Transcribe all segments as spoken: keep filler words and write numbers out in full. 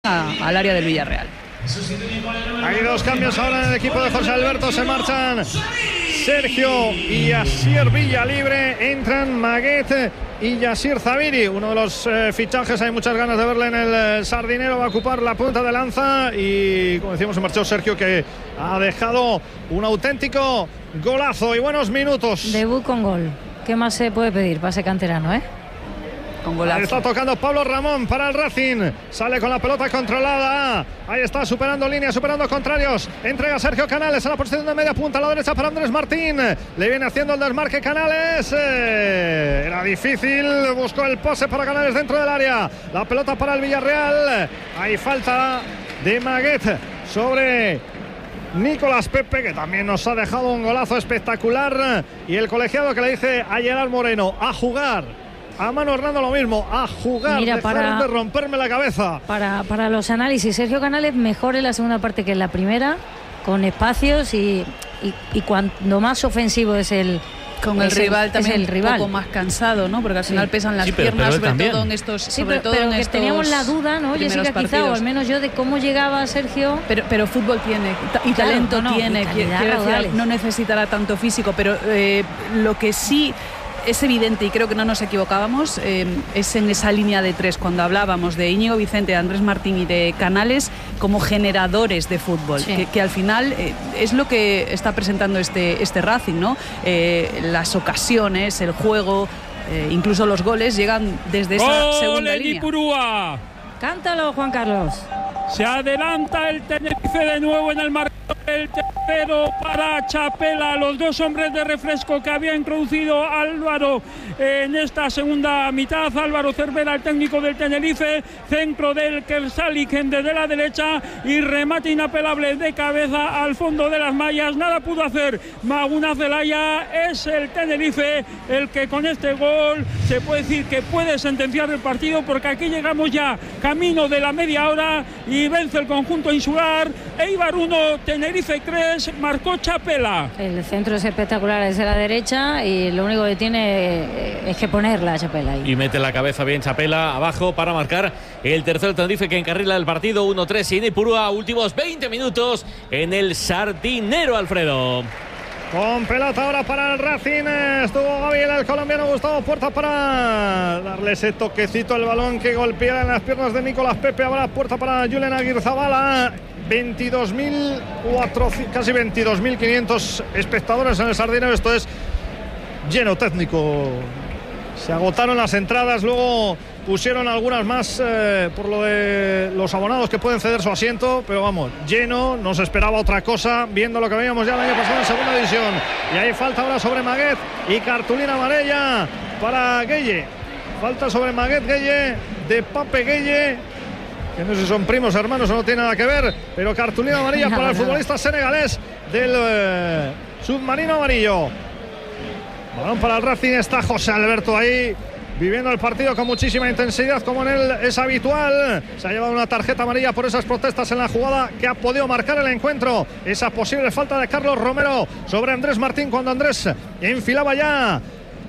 A, al área del Villarreal. Hay dos cambios ahora en el equipo de José Alberto. Se marchan Sergio y Asier Villalibre. Entran Maguet y Yassir Zaviri, uno de los eh, fichajes. Hay muchas ganas de verle en el eh, Sardinero. Va a ocupar la punta de lanza. Y como decíamos, se marchó Sergio, que ha dejado un auténtico golazo y buenos minutos. Debut con gol. ¿Qué más se puede pedir para ese canterano, eh? Con golazo. Está tocando Pablo Ramón para el Racing. Sale con la pelota controlada. Ahí está, superando líneas, superando contrarios. Entrega Sergio Canales a la posición de media punta a la derecha para Andrés Martín. Le viene haciendo el desmarque Canales. Eh, era difícil. Buscó el pase para Canales dentro del área. La pelota para el Villarreal. Hay falta de Maguet sobre Nicolás Pepe, que también nos ha dejado un golazo espectacular. Y el colegiado que le dice a Gerard Moreno: a jugar. A Manu Hernando lo mismo, a jugar. Mira, para, de romperme la cabeza. Para, para los análisis, Sergio Canales mejor en la segunda parte que en la primera, con espacios y, y, y cuando más ofensivo es el con el es rival el, también el rival. Un poco más cansado, ¿no? Porque al final sí. pesan las sí, pero, piernas, pero sobre también. todo en estos sí, sobre pero, todo pero en que estos teníamos la duda, ¿no? Jessica, quizá, o al menos yo, de cómo llegaba Sergio. Pero, pero fútbol tiene y claro, talento no, no, tiene, quiero decir, no necesitará tanto físico, pero eh, lo que sí es evidente, y creo que no nos equivocábamos, eh, es en esa línea de tres, cuando hablábamos de Íñigo Vicente, de Andrés Martín y de Canales como generadores de fútbol, sí. que, que al final eh, es lo que está presentando este, este Racing, ¿no? Eh, las ocasiones, el juego, eh, incluso los goles llegan desde esa ¡Gol segunda el línea. Ipurúa! Cántalo, Juan Carlos. Se adelanta el Tenerife de nuevo en el marcador. El tercero para Chapela, los dos hombres de refresco que había introducido Álvaro en esta segunda mitad. Álvaro Cervera, el técnico del Tenerife, centro del Kersalik desde la derecha y remate inapelable de cabeza al fondo de las mallas. Nada pudo hacer Maguna Zelaya. Es el Tenerife el que con este gol se puede decir que puede sentenciar el partido, porque aquí llegamos ya camino de la media hora y vence el conjunto insular. Eibar uno, Tenerife tres, marcó Chapela. El centro es espectacular desde la derecha y lo único que tiene es que ponerla a Chapela ahí. Y mete la cabeza bien Chapela abajo para marcar el tercer Tenerife, que encarrila el partido. Uno tres y Ipurúa, últimos veinte minutos en el Sardinero, Alfredo. Con pelota ahora para el Racing. Estuvo Gabriel, el colombiano Gustavo Puerta, para darle ese toquecito al balón que golpea en las piernas de Nicolás Pepe. Ahora Puerta para Julen Aguirzabala. veintidós mil cuatrocientos, casi veintidós mil quinientos espectadores en el Sardinero. Esto es lleno técnico. Se agotaron las entradas, luego pusieron algunas más eh, por lo de los abonados que pueden ceder su asiento, pero vamos, lleno, no se esperaba otra cosa, viendo lo que veíamos ya el año pasado en segunda división. Y hay falta ahora sobre Maguet y cartulina amarilla para Gueye. Falta sobre Maguet Gueye, de Pape Gueye, que no sé si son primos, hermanos o no tiene nada que ver, pero cartulina amarilla para el futbolista senegalés del eh, submarino amarillo. Balón para el Racing, está José Alberto ahí, viviendo el partido con muchísima intensidad, como en él es habitual. Se ha llevado una tarjeta amarilla por esas protestas en la jugada que ha podido marcar el encuentro. Esa posible falta de Carlos Romero sobre Andrés Martín, cuando Andrés enfilaba ya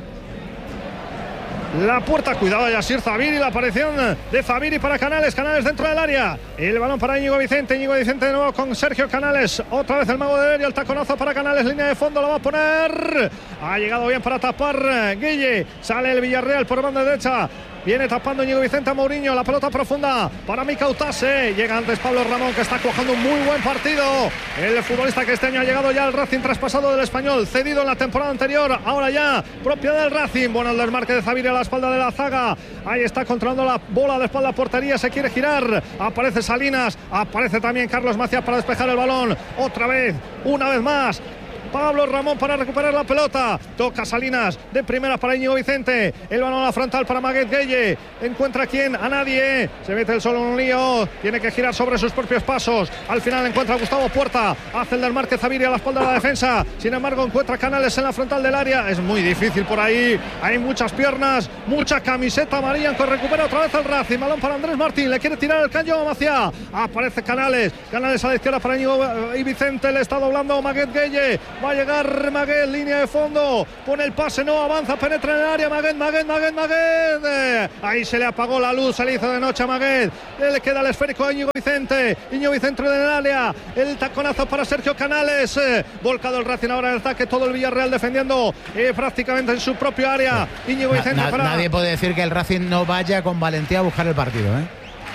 la puerta. Cuidado, Yassir Zaviri, la aparición de Zaviri para Canales. Canales dentro del área. El balón para Íñigo Vicente. Íñigo Vicente de nuevo con Sergio Canales. Otra vez el mago de Derio. El taconazo para Canales. Línea de fondo, lo va a poner. Ha llegado bien para tapar Guille. Sale el Villarreal por banda derecha. Viene tapando Íñigo Vicente a Mourinho. La pelota profunda para Mika Utase. Llega antes Pablo Ramón, que está cuajando un muy buen partido. El futbolista que este año ha llegado ya al Racing, traspasado del Español, cedido en la temporada anterior, ahora ya propio del Racing. Bueno, el desmarque de Zaviri a la espalda de la zaga. Ahí está controlando la bola de espalda a portería. Se quiere girar. Aparece Salinas. Aparece también Carlos Macías para despejar el balón. Otra vez, una vez más. Pablo Ramón para recuperar la pelota. Toca Salinas de primera para Íñigo Vicente. El balón a la frontal para Maguet Gueye. Encuentra a quién, a nadie. Se mete el solo en un lío. Tiene que girar sobre sus propios pasos. Al final encuentra a Gustavo Puerta. Hace el desmarque Zaviri a la espalda de la defensa. Sin embargo, encuentra Canales en la frontal del área. Es muy difícil por ahí. Hay muchas piernas, mucha camiseta amarilla. Que recupera otra vez el Racing. Balón para Andrés Martín. Le quiere tirar el caño a Maciá. Aparece Canales. Canales a la izquierda para Íñigo y Vicente. Le está doblando Maguet Gueye. Va a llegar Maguet, línea de fondo. Pone el pase, no avanza, penetra en el área. Maguet, Maguet, Maguet, Maguet. Ahí se le apagó la luz, se le hizo de noche a Maguet. Le queda el esférico a Íñigo Vicente. Íñigo Vicente en el área. El taconazo para Sergio Canales. Volcado el Racing ahora en el ataque. Todo el Villarreal defendiendo eh, prácticamente en su propio área. Íñigo Vicente na, na, para... Nadie puede decir que el Racing no vaya con valentía a buscar el partido, ¿eh?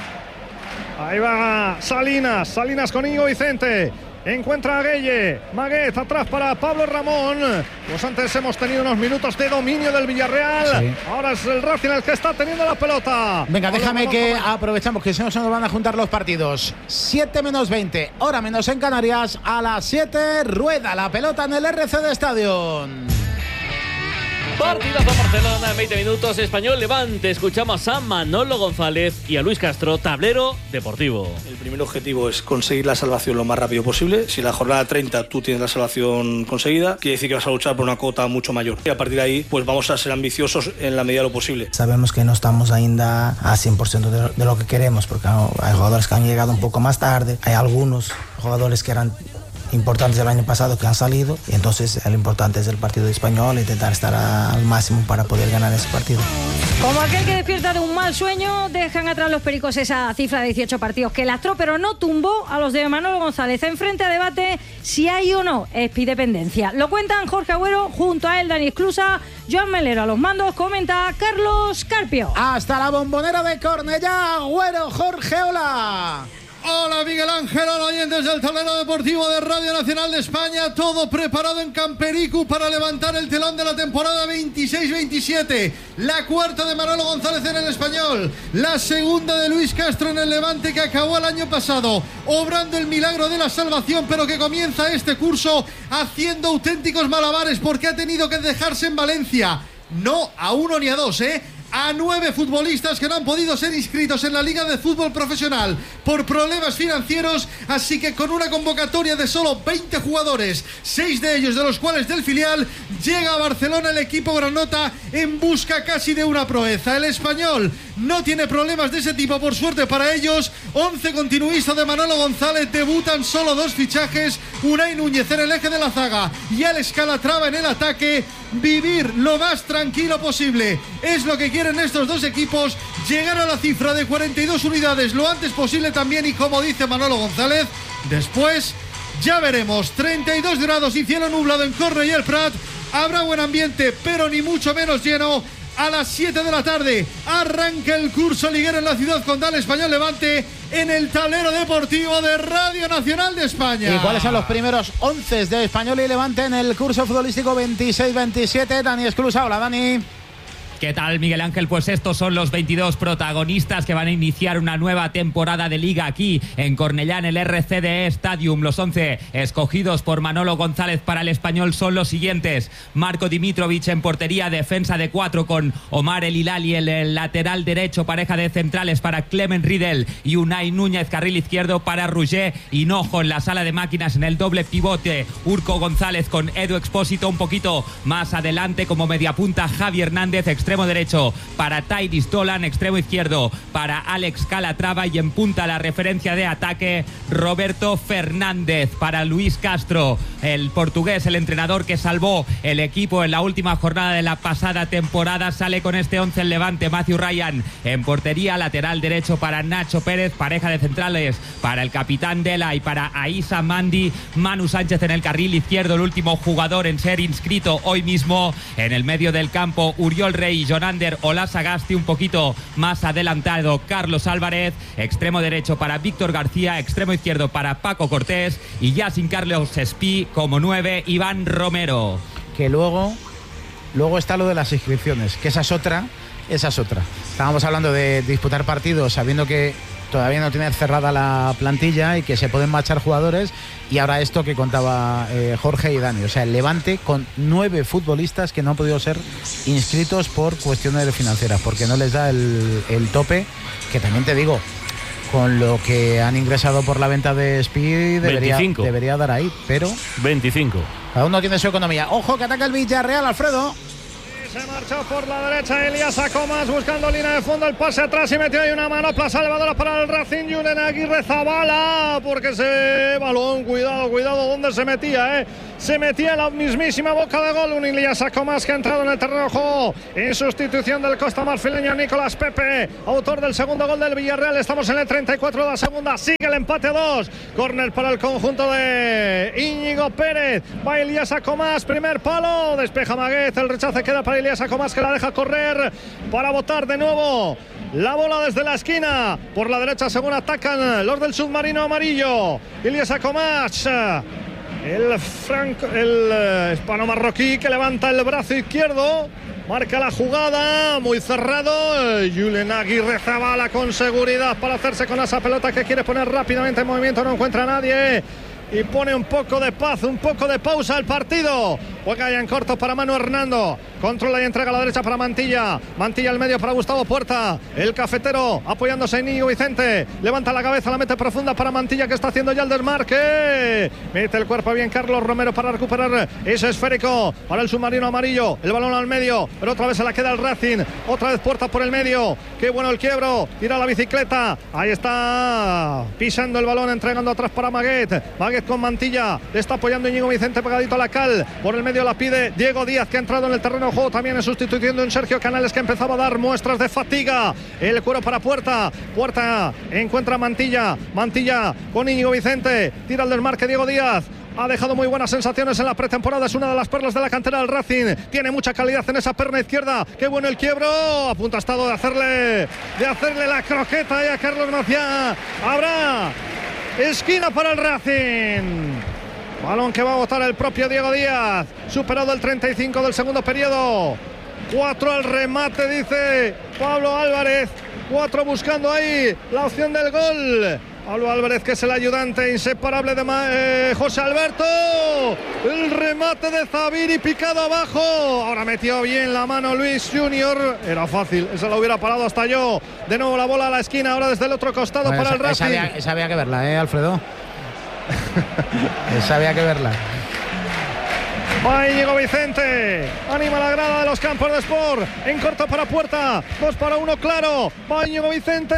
Ahí va Salinas. Salinas con Íñigo Vicente. Encuentra a Gueye. Maguet atrás para Pablo Ramón. Pues antes hemos tenido unos minutos de dominio del Villarreal. Sí. Ahora es el Racing el que está teniendo la pelota. Venga, Pablo déjame Ramón, que Ramón. aprovechamos que se nos van a juntar los partidos. siete menos veinte, hora menos en Canarias. A las siete rueda la pelota en el R C D Stadium. Partidazo Barcelona en veinte minutos. Español Levante. Escuchamos a Manolo González y a Luis Castro. Tablero deportivo. El primer objetivo es conseguir la salvación lo más rápido posible. Si en la jornada treinta tú tienes la salvación conseguida, quiere decir que vas a luchar por una cuota mucho mayor. Y a partir de ahí, pues vamos a ser ambiciosos en la medida de lo posible. Sabemos que no estamos ainda a cien por ciento de, de lo que queremos, porque hay jugadores que han llegado un poco más tarde, hay algunos jugadores que eran importantes del año pasado que han salido, y entonces lo importante es el partido de Español, intentar estar a, al máximo para poder ganar ese partido. Como aquel que despierta de un mal sueño, dejan atrás los pericos esa cifra de dieciocho partidos que lastró, pero no tumbó a los de Manolo González. Enfrente a debate si hay o no espidependencia. Lo cuentan Jorge Agüero, junto a él Dani Esclusa, Joan Melero a los mandos, comenta Carlos Carpio. Hasta la Bombonera de Cornellá, Agüero, Jorge, hola. Hola Miguel Ángel, hola oyentes del tablero deportivo de Radio Nacional de España. Todo preparado en Campericu para levantar el telón de la temporada veintiséis veintisiete. La cuarta de Manolo González en el Español, la segunda de Luis Castro en el Levante, que acabó el año pasado obrando el milagro de la salvación, pero que comienza este curso haciendo auténticos malabares porque ha tenido que dejarse en Valencia. No a uno ni a dos, ¿eh? A nueve futbolistas que no han podido ser inscritos en la Liga de Fútbol Profesional por problemas financieros, así que con una convocatoria de solo veinte jugadores, seis de ellos de los cuales del filial, llega a Barcelona el equipo granota en busca casi de una proeza. El Español no tiene problemas de ese tipo, por suerte para ellos. Once continuista de Manolo González, debutan solo dos fichajes, Unai Núñez en el eje de la zaga y Alex Calatrava en el ataque. Vivir lo más tranquilo posible es lo que quieren estos dos equipos, llegar a la cifra de cuarenta y dos unidades lo antes posible también, y como dice Manolo González, después ya veremos. Treinta y dos grados y cielo nublado en Cornellà el Prat, habrá buen ambiente pero ni mucho menos lleno. A las siete de la tarde arranca el curso liguero en la ciudad condal. Español Levante en el tablero deportivo de Radio Nacional de España. ¿Y cuáles son los primeros once de Español y Levante en el curso futbolístico veintiséis veintisiete? Dani Esclusa, hola Dani. ¿Qué tal, Miguel Ángel? Pues estos son los veintidós protagonistas que van a iniciar una nueva temporada de Liga aquí en Cornellá, en el R C D Stadium. Los once escogidos por Manolo González para el Español son los siguientes: Marco Dimitrovic en portería, defensa de cuatro con Omar El Hilali, el, el lateral derecho, pareja de centrales para Clement Riedel y Unai Núñez, carril izquierdo para Roger Hinojo. En la sala de máquinas, en el doble pivote, Urco González con Edu Expósito un poquito más adelante como mediapunta, Javi Hernández, extremo derecho para Tairis Dolan, extremo izquierdo para Alex Calatrava, y en punta la referencia de ataque Roberto Fernández. Para Luis Castro, el portugués, el entrenador que salvó el equipo en la última jornada de la pasada temporada, sale con este once el Levante. Matthew Ryan en portería, lateral derecho para Nacho Pérez, pareja de centrales para el capitán Dela y para Aïssa Mandi, Manu Sánchez en el carril izquierdo, el último jugador en ser inscrito hoy mismo. En el medio del campo, Uriol Rey, Jonander Olasagasti, un poquito más adelantado Carlos Álvarez, extremo derecho para Víctor García, extremo izquierdo para Paco Cortés, y ya sin Carlos Espí como nueve, Iván Romero. Que luego, luego está lo de las inscripciones, que esa es otra, esa es otra. Estábamos hablando de disputar partidos sabiendo que todavía no tiene cerrada la plantilla y que se pueden marchar jugadores, y ahora esto que contaba eh, Jorge y Dani, o sea, el Levante con nueve futbolistas que no han podido ser inscritos por cuestiones financieras, porque no les da el, el tope, que también te digo, con lo que han ingresado por la venta de Speed debería, debería dar ahí, pero veinticinco. Cada uno tiene su economía. Ojo que ataca el Villarreal, Alfredo. Se marchó por la derecha Elías Acomas buscando línea de fondo, el pase atrás y metió ahí una manopla salvadora para el Racing. Julen Aguirre Zabala, porque ese balón, cuidado, cuidado donde se metía, eh. se metía en la mismísima boca de gol. Un Ilyas Akomaz que ha entrado en el terreno de juego en sustitución del costa marfileño Nicolás Pepe, autor del segundo gol del Villarreal. Estamos en el treinta y cuatro de la segunda, sigue el empate a dos. Córner para el conjunto de Íñigo Pérez. Va Ilyas Akomaz, primer palo, despeja Maguez, el rechace queda para Ilyas Akomaz, que la deja correr para botar de nuevo la bola desde la esquina. Por la derecha según atacan los del submarino amarillo. Ilyas Akomaz, el franco, el hispano marroquí, que levanta el brazo izquierdo, marca la jugada, muy cerrado. Julen Aguirre Zabala con seguridad para hacerse con esa pelota que quiere poner rápidamente en movimiento, no encuentra a nadie y pone un poco de paz, un poco de pausa al partido. Juega ya en corto para Manu Hernando, controla y entrega a la derecha para Mantilla, Mantilla al medio para Gustavo Puerta, el cafetero apoyándose en Íñigo Vicente, levanta la cabeza, la mete profunda para Mantilla, que está haciendo ya el desmarque, mete el cuerpo bien Carlos Romero para recuperar ese esférico para el submarino amarillo, el balón al medio, pero otra vez se la queda el Racing, otra vez Puerta por el medio, qué bueno el quiebro, tira la bicicleta, ahí está pisando el balón, entregando atrás para Maguet, Maguet con Mantilla, le está apoyando Íñigo Vicente pegadito a la cal, por el medio la pide Diego Díaz, que ha entrado en el terreno de juego también en sustitución de un Sergio Canales que empezaba a dar muestras de fatiga. El cuero para Puerta, Puerta encuentra a Mantilla, Mantilla con Íñigo Vicente, tira el desmarque Diego Díaz. Ha dejado muy buenas sensaciones en la pretemporada, es una de las perlas de la cantera del Racing, tiene mucha calidad en esa perna izquierda, qué bueno el quiebro, a punto ha estado de hacerle de hacerle la croqueta ahí a Carlos Maciá. Habrá esquina para el Racing, balón que va a botar el propio Diego Díaz, superado el treinta y cinco del segundo periodo, cuatro al remate dice Pablo Álvarez, cuatro buscando ahí la opción del gol. Pablo Álvarez, que es el ayudante inseparable de eh, José Alberto. El remate de Zabiri picado abajo. Ahora metió bien la mano Luis Junior. Era fácil, eso lo hubiera parado hasta yo. De nuevo la bola a la esquina, ahora desde el otro costado bueno, para esa, el Racing. Esa había, esa había que verla, ¿eh, Alfredo? Esa había que verla. Va Íñigo Vicente, anima la grada de los campos de Sport, en corto para Puerta, dos para uno claro, va Íñigo Vicente,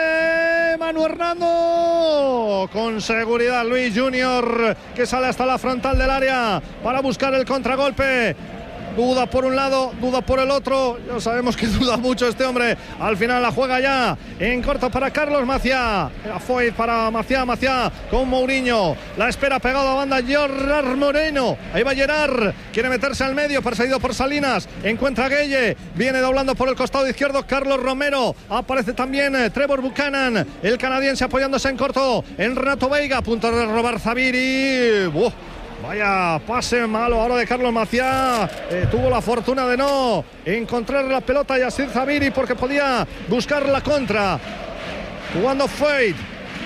Manu Hernando, con seguridad Luis Junior, que sale hasta la frontal del área para buscar el contragolpe. Duda por un lado, duda por el otro. Ya sabemos que duda mucho este hombre. Al final la juega ya en corto para Carlos Maciá. Era Foyt para Maciá, Maciá con Mourinho. La espera pegado a banda Gerard Moreno. Ahí va Gerard. Quiere meterse al medio, perseguido por Salinas. Encuentra a Gueye. Viene doblando por el costado izquierdo Carlos Romero. Aparece también Trevor Buchanan, el canadiense, apoyándose en corto en Renato Veiga. A punto de robar Zabiri. ¡Uf! Vaya pase malo ahora de Carlos Maciá. Eh, tuvo la fortuna de no encontrar la pelota Yassir Zabiri porque podía buscar la contra. Jugando Foyt.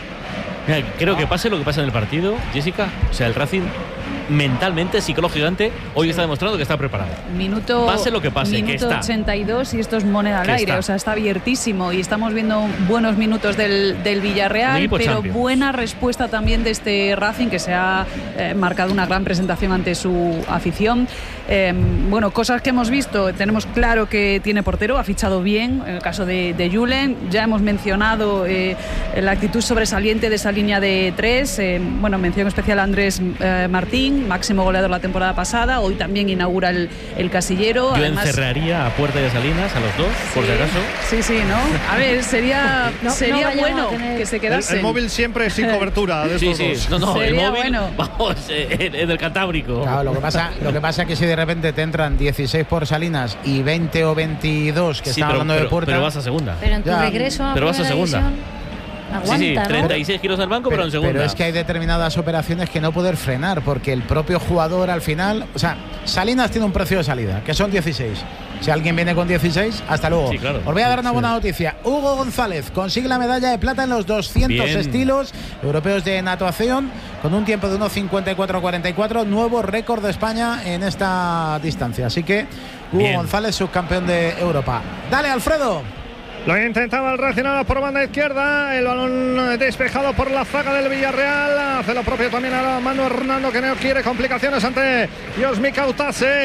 Creo que pase lo que pasa en el partido, Jessica. O sea, el Racing mentalmente, psicológicamente, hoy está demostrando que está preparado. Minuto, pase lo que pase, minuto que está. ochenta y dos y esto es moneda al aire, está. O sea, está abiertísimo y estamos viendo buenos minutos del, del Villarreal, pero Champions. Buena respuesta también de este Racing, que se ha eh, marcado una gran presentación ante su afición. Eh, bueno, cosas que hemos visto, tenemos claro que tiene portero, ha fichado bien, en el caso de, de Julen, ya hemos mencionado eh, la actitud sobresaliente de esa línea de tres, eh, bueno, mención especial a Andrés eh, Martín, máximo goleador la temporada pasada, hoy también inaugura el, el casillero. Yo Además, encerraría a Puerta y a Salinas, a los dos, sí, por si acaso. Sí, sí, ¿no? A ver, sería, no, sería no bueno tener... que se quedasen. El, el móvil siempre sin cobertura de sí, estos sí, dos. no, no, sería el móvil, bueno. Vamos, en eh, el Cantábrico. Claro, lo que pasa, lo que pasa es que si de repente te entran dieciséis por Salinas y veinte o veintidós que sí, están pero, hablando pero, de Puerta. Pero vas a segunda. Pero en tu ya, regreso a pero vas a segunda. División, aguanta, sí, sí, ¿no? treinta y seis kilos al banco, pero, pero en segunda. Pero es que hay determinadas operaciones que no poder frenar, porque el propio jugador al final, o sea, Salinas tiene un precio de salida, que son dieciséis. Si alguien viene con dieciséis, hasta luego. Sí, claro. Os voy a dar una sí. buena noticia. Hugo González consigue la medalla de plata en los doscientos Bien. estilos europeos de natación, con un tiempo de uno cincuenta y cuatro cuarenta y cuatro, nuevo récord de España en esta distancia. Así que Hugo Bien. González, subcampeón de Europa. Dale, Alfredo. Lo intentaba el Racing ahora por banda izquierda. El balón despejado por la zaga del Villarreal. Hace lo propio también ahora Manu Hernando, que no quiere complicaciones ante Yosmi Kautase.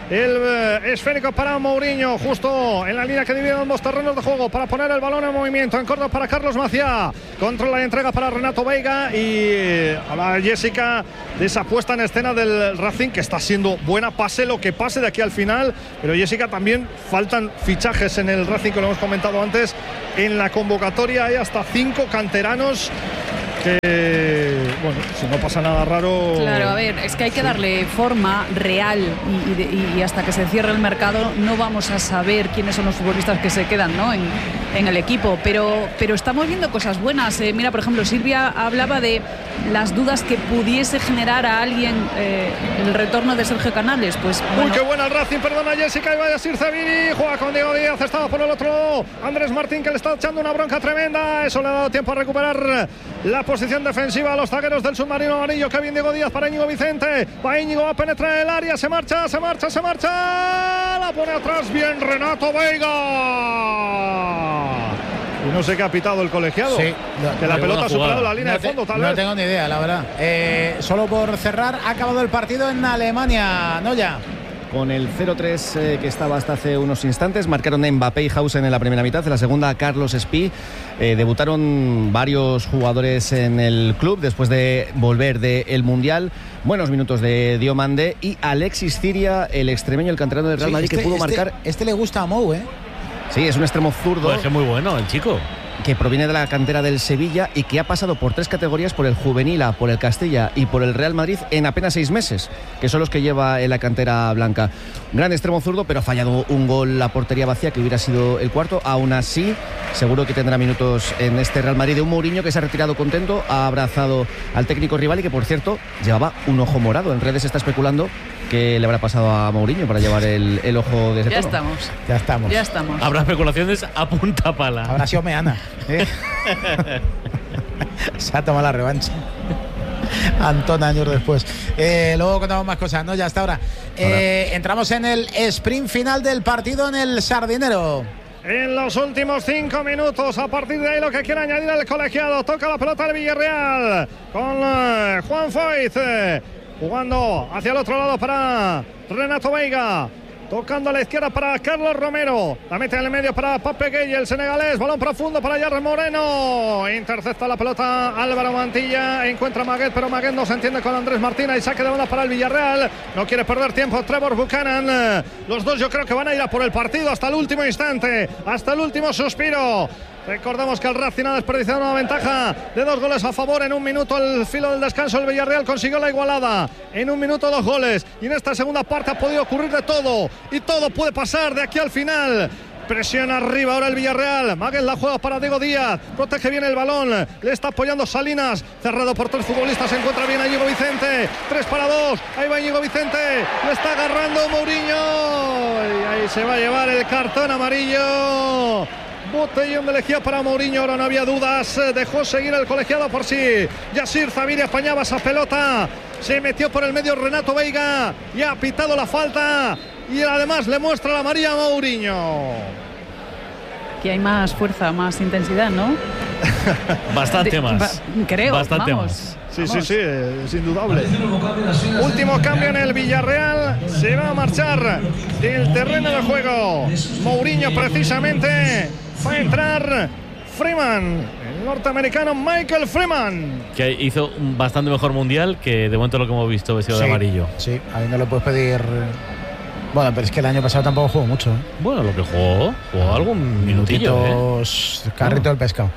el eh, esférico para Mourinho, justo en la línea que divide ambos terrenos de juego, para poner el balón en movimiento. En corto para Carlos Maciá, controla y entrega para Renato Veiga. Y habla Jessica de esa puesta en escena del Racing, que está siendo buena, pase lo que pase de aquí al final. Pero Jessica, también faltan fichajes en el Racing, que lo hemos comentado antes. En la convocatoria hay hasta cinco canteranos que, bueno, si no pasa nada raro. Claro, a ver, es que hay que darle forma real y, y, y hasta que se cierre el mercado no vamos a saber quiénes son los futbolistas que se quedan, ¿no?, en, en el equipo, pero, pero estamos viendo cosas buenas. Eh, mira, por ejemplo, Silvia hablaba de las dudas que pudiese generar a alguien eh, el retorno de Sergio Canales. Pues bueno. Uy, qué buena el Racing, perdona Jessica, y vaya Sirza Vini, juega con Diego Díaz, estaba por el otro lado Andrés Martín, que le está echando una bronca tremenda. Eso le ha dado tiempo a recuperar la posición defensiva a los zagueros del submarino amarillo. Qué bien Diego Díaz para Íñigo Vicente, va Íñigo, va a penetrar en el área, se marcha, se marcha, se marcha, la pone atrás, bien Renato Veiga. Y no sé qué ha pitado el colegiado. Sí, que la pelota ha superado la línea no de fondo, te, tal no vez. No tengo ni idea, la verdad. Eh, solo por cerrar, ha acabado el partido en Alemania, ¿no? Ya. Con el cero tres eh, que estaba hasta hace unos instantes, marcaron Mbappé y Hausen en la primera mitad, en la segunda Carlos Espí. Eh, debutaron varios jugadores en el club después de volver del Mundial. Buenos minutos de Diomande y Alexis Ciria, el extremeño, el canterano del Real Madrid, sí, este, que pudo este, marcar. Este le gusta a Mou, ¿eh? Sí, es un extremo zurdo. Pues es muy bueno el chico. Que proviene de la cantera del Sevilla y que ha pasado por tres categorías, por el Juvenil A, por el Castilla y por el Real Madrid en apenas seis meses, que son los que lleva en la cantera blanca. Gran extremo zurdo, pero ha fallado un gol a portería vacía, que hubiera sido el cuarto. Aún así, seguro que tendrá minutos en este Real Madrid, de un Mourinho que se ha retirado contento, ha abrazado al técnico rival y que, por cierto, llevaba un ojo morado. En redes se está especulando que le habrá pasado a Mourinho para llevar el, el ojo de ese ya tono. estamos. Ya estamos. Ya estamos. Habrá especulaciones a punta pala. Habrá sido Meana. ¿eh? Se ha tomado la revancha. Antón, años después. Eh, luego contamos más cosas, ¿no? Ya hasta ahora. Eh, entramos en el sprint final del partido en el Sardinero. En los últimos cinco minutos, a partir de ahí lo que quiere añadir el colegiado. Toca la pelota del Villarreal con uh, Juan Foyth. Uh, jugando hacia el otro lado para Renato Veiga. Tocando a la izquierda para Carlos Romero. La mete en el medio para Pape Gueye, el senegalés. Balón profundo para Yarre Moreno. Intercepta la pelota Álvaro Mantilla. Encuentra a Maguet, pero Maguet no se entiende con Andrés Martín. Y saque de banda para el Villarreal. No quiere perder tiempo Trevor Buchanan. Los dos yo creo que van a ir a por el partido hasta el último instante. Hasta el último suspiro. Recordamos que el Racing ha desperdiciado una ventaja de dos goles a favor. En un minuto, al filo del descanso, el Villarreal consiguió la igualada. En un minuto, dos goles. Y en esta segunda parte ha podido ocurrir de todo. Y todo puede pasar de aquí al final. Presiona arriba ahora el Villarreal. Maguet la juega para Diego Díaz. Protege bien el balón. Le está apoyando Salinas. Cerrado por tres futbolistas. Se encuentra bien a Íñigo Vicente. Tres para dos. Ahí va Íñigo Vicente. Le está agarrando Mourinho. Y ahí se va a llevar el cartón amarillo. Botellón de lejía para Mourinho, ahora no había dudas, dejó seguir el colegiado por sí. Yacir Zaviri apañaba esa pelota, se metió por el medio Renato Veiga y ha pitado la falta y además le muestra la amarilla a Mourinho. Aquí hay más fuerza, más intensidad, ¿no? Bastante De, más. Ba creo, Bastante vamos. más. Sí, sí, sí, es indudable. Último cambio en el Villarreal. Se va a marchar del terreno de juego Mourinho, precisamente. Va a entrar Freeman, el norteamericano Michael Freeman. Que hizo un bastante mejor mundial que de momento lo que hemos visto vestido sí, de amarillo. Sí, ahí no le puedes pedir. Bueno, pero es que el año pasado tampoco jugó mucho. ¿eh? Bueno, lo que jugó, jugó algún minutillo. Minutitos, ¿eh? Carrito del pescado.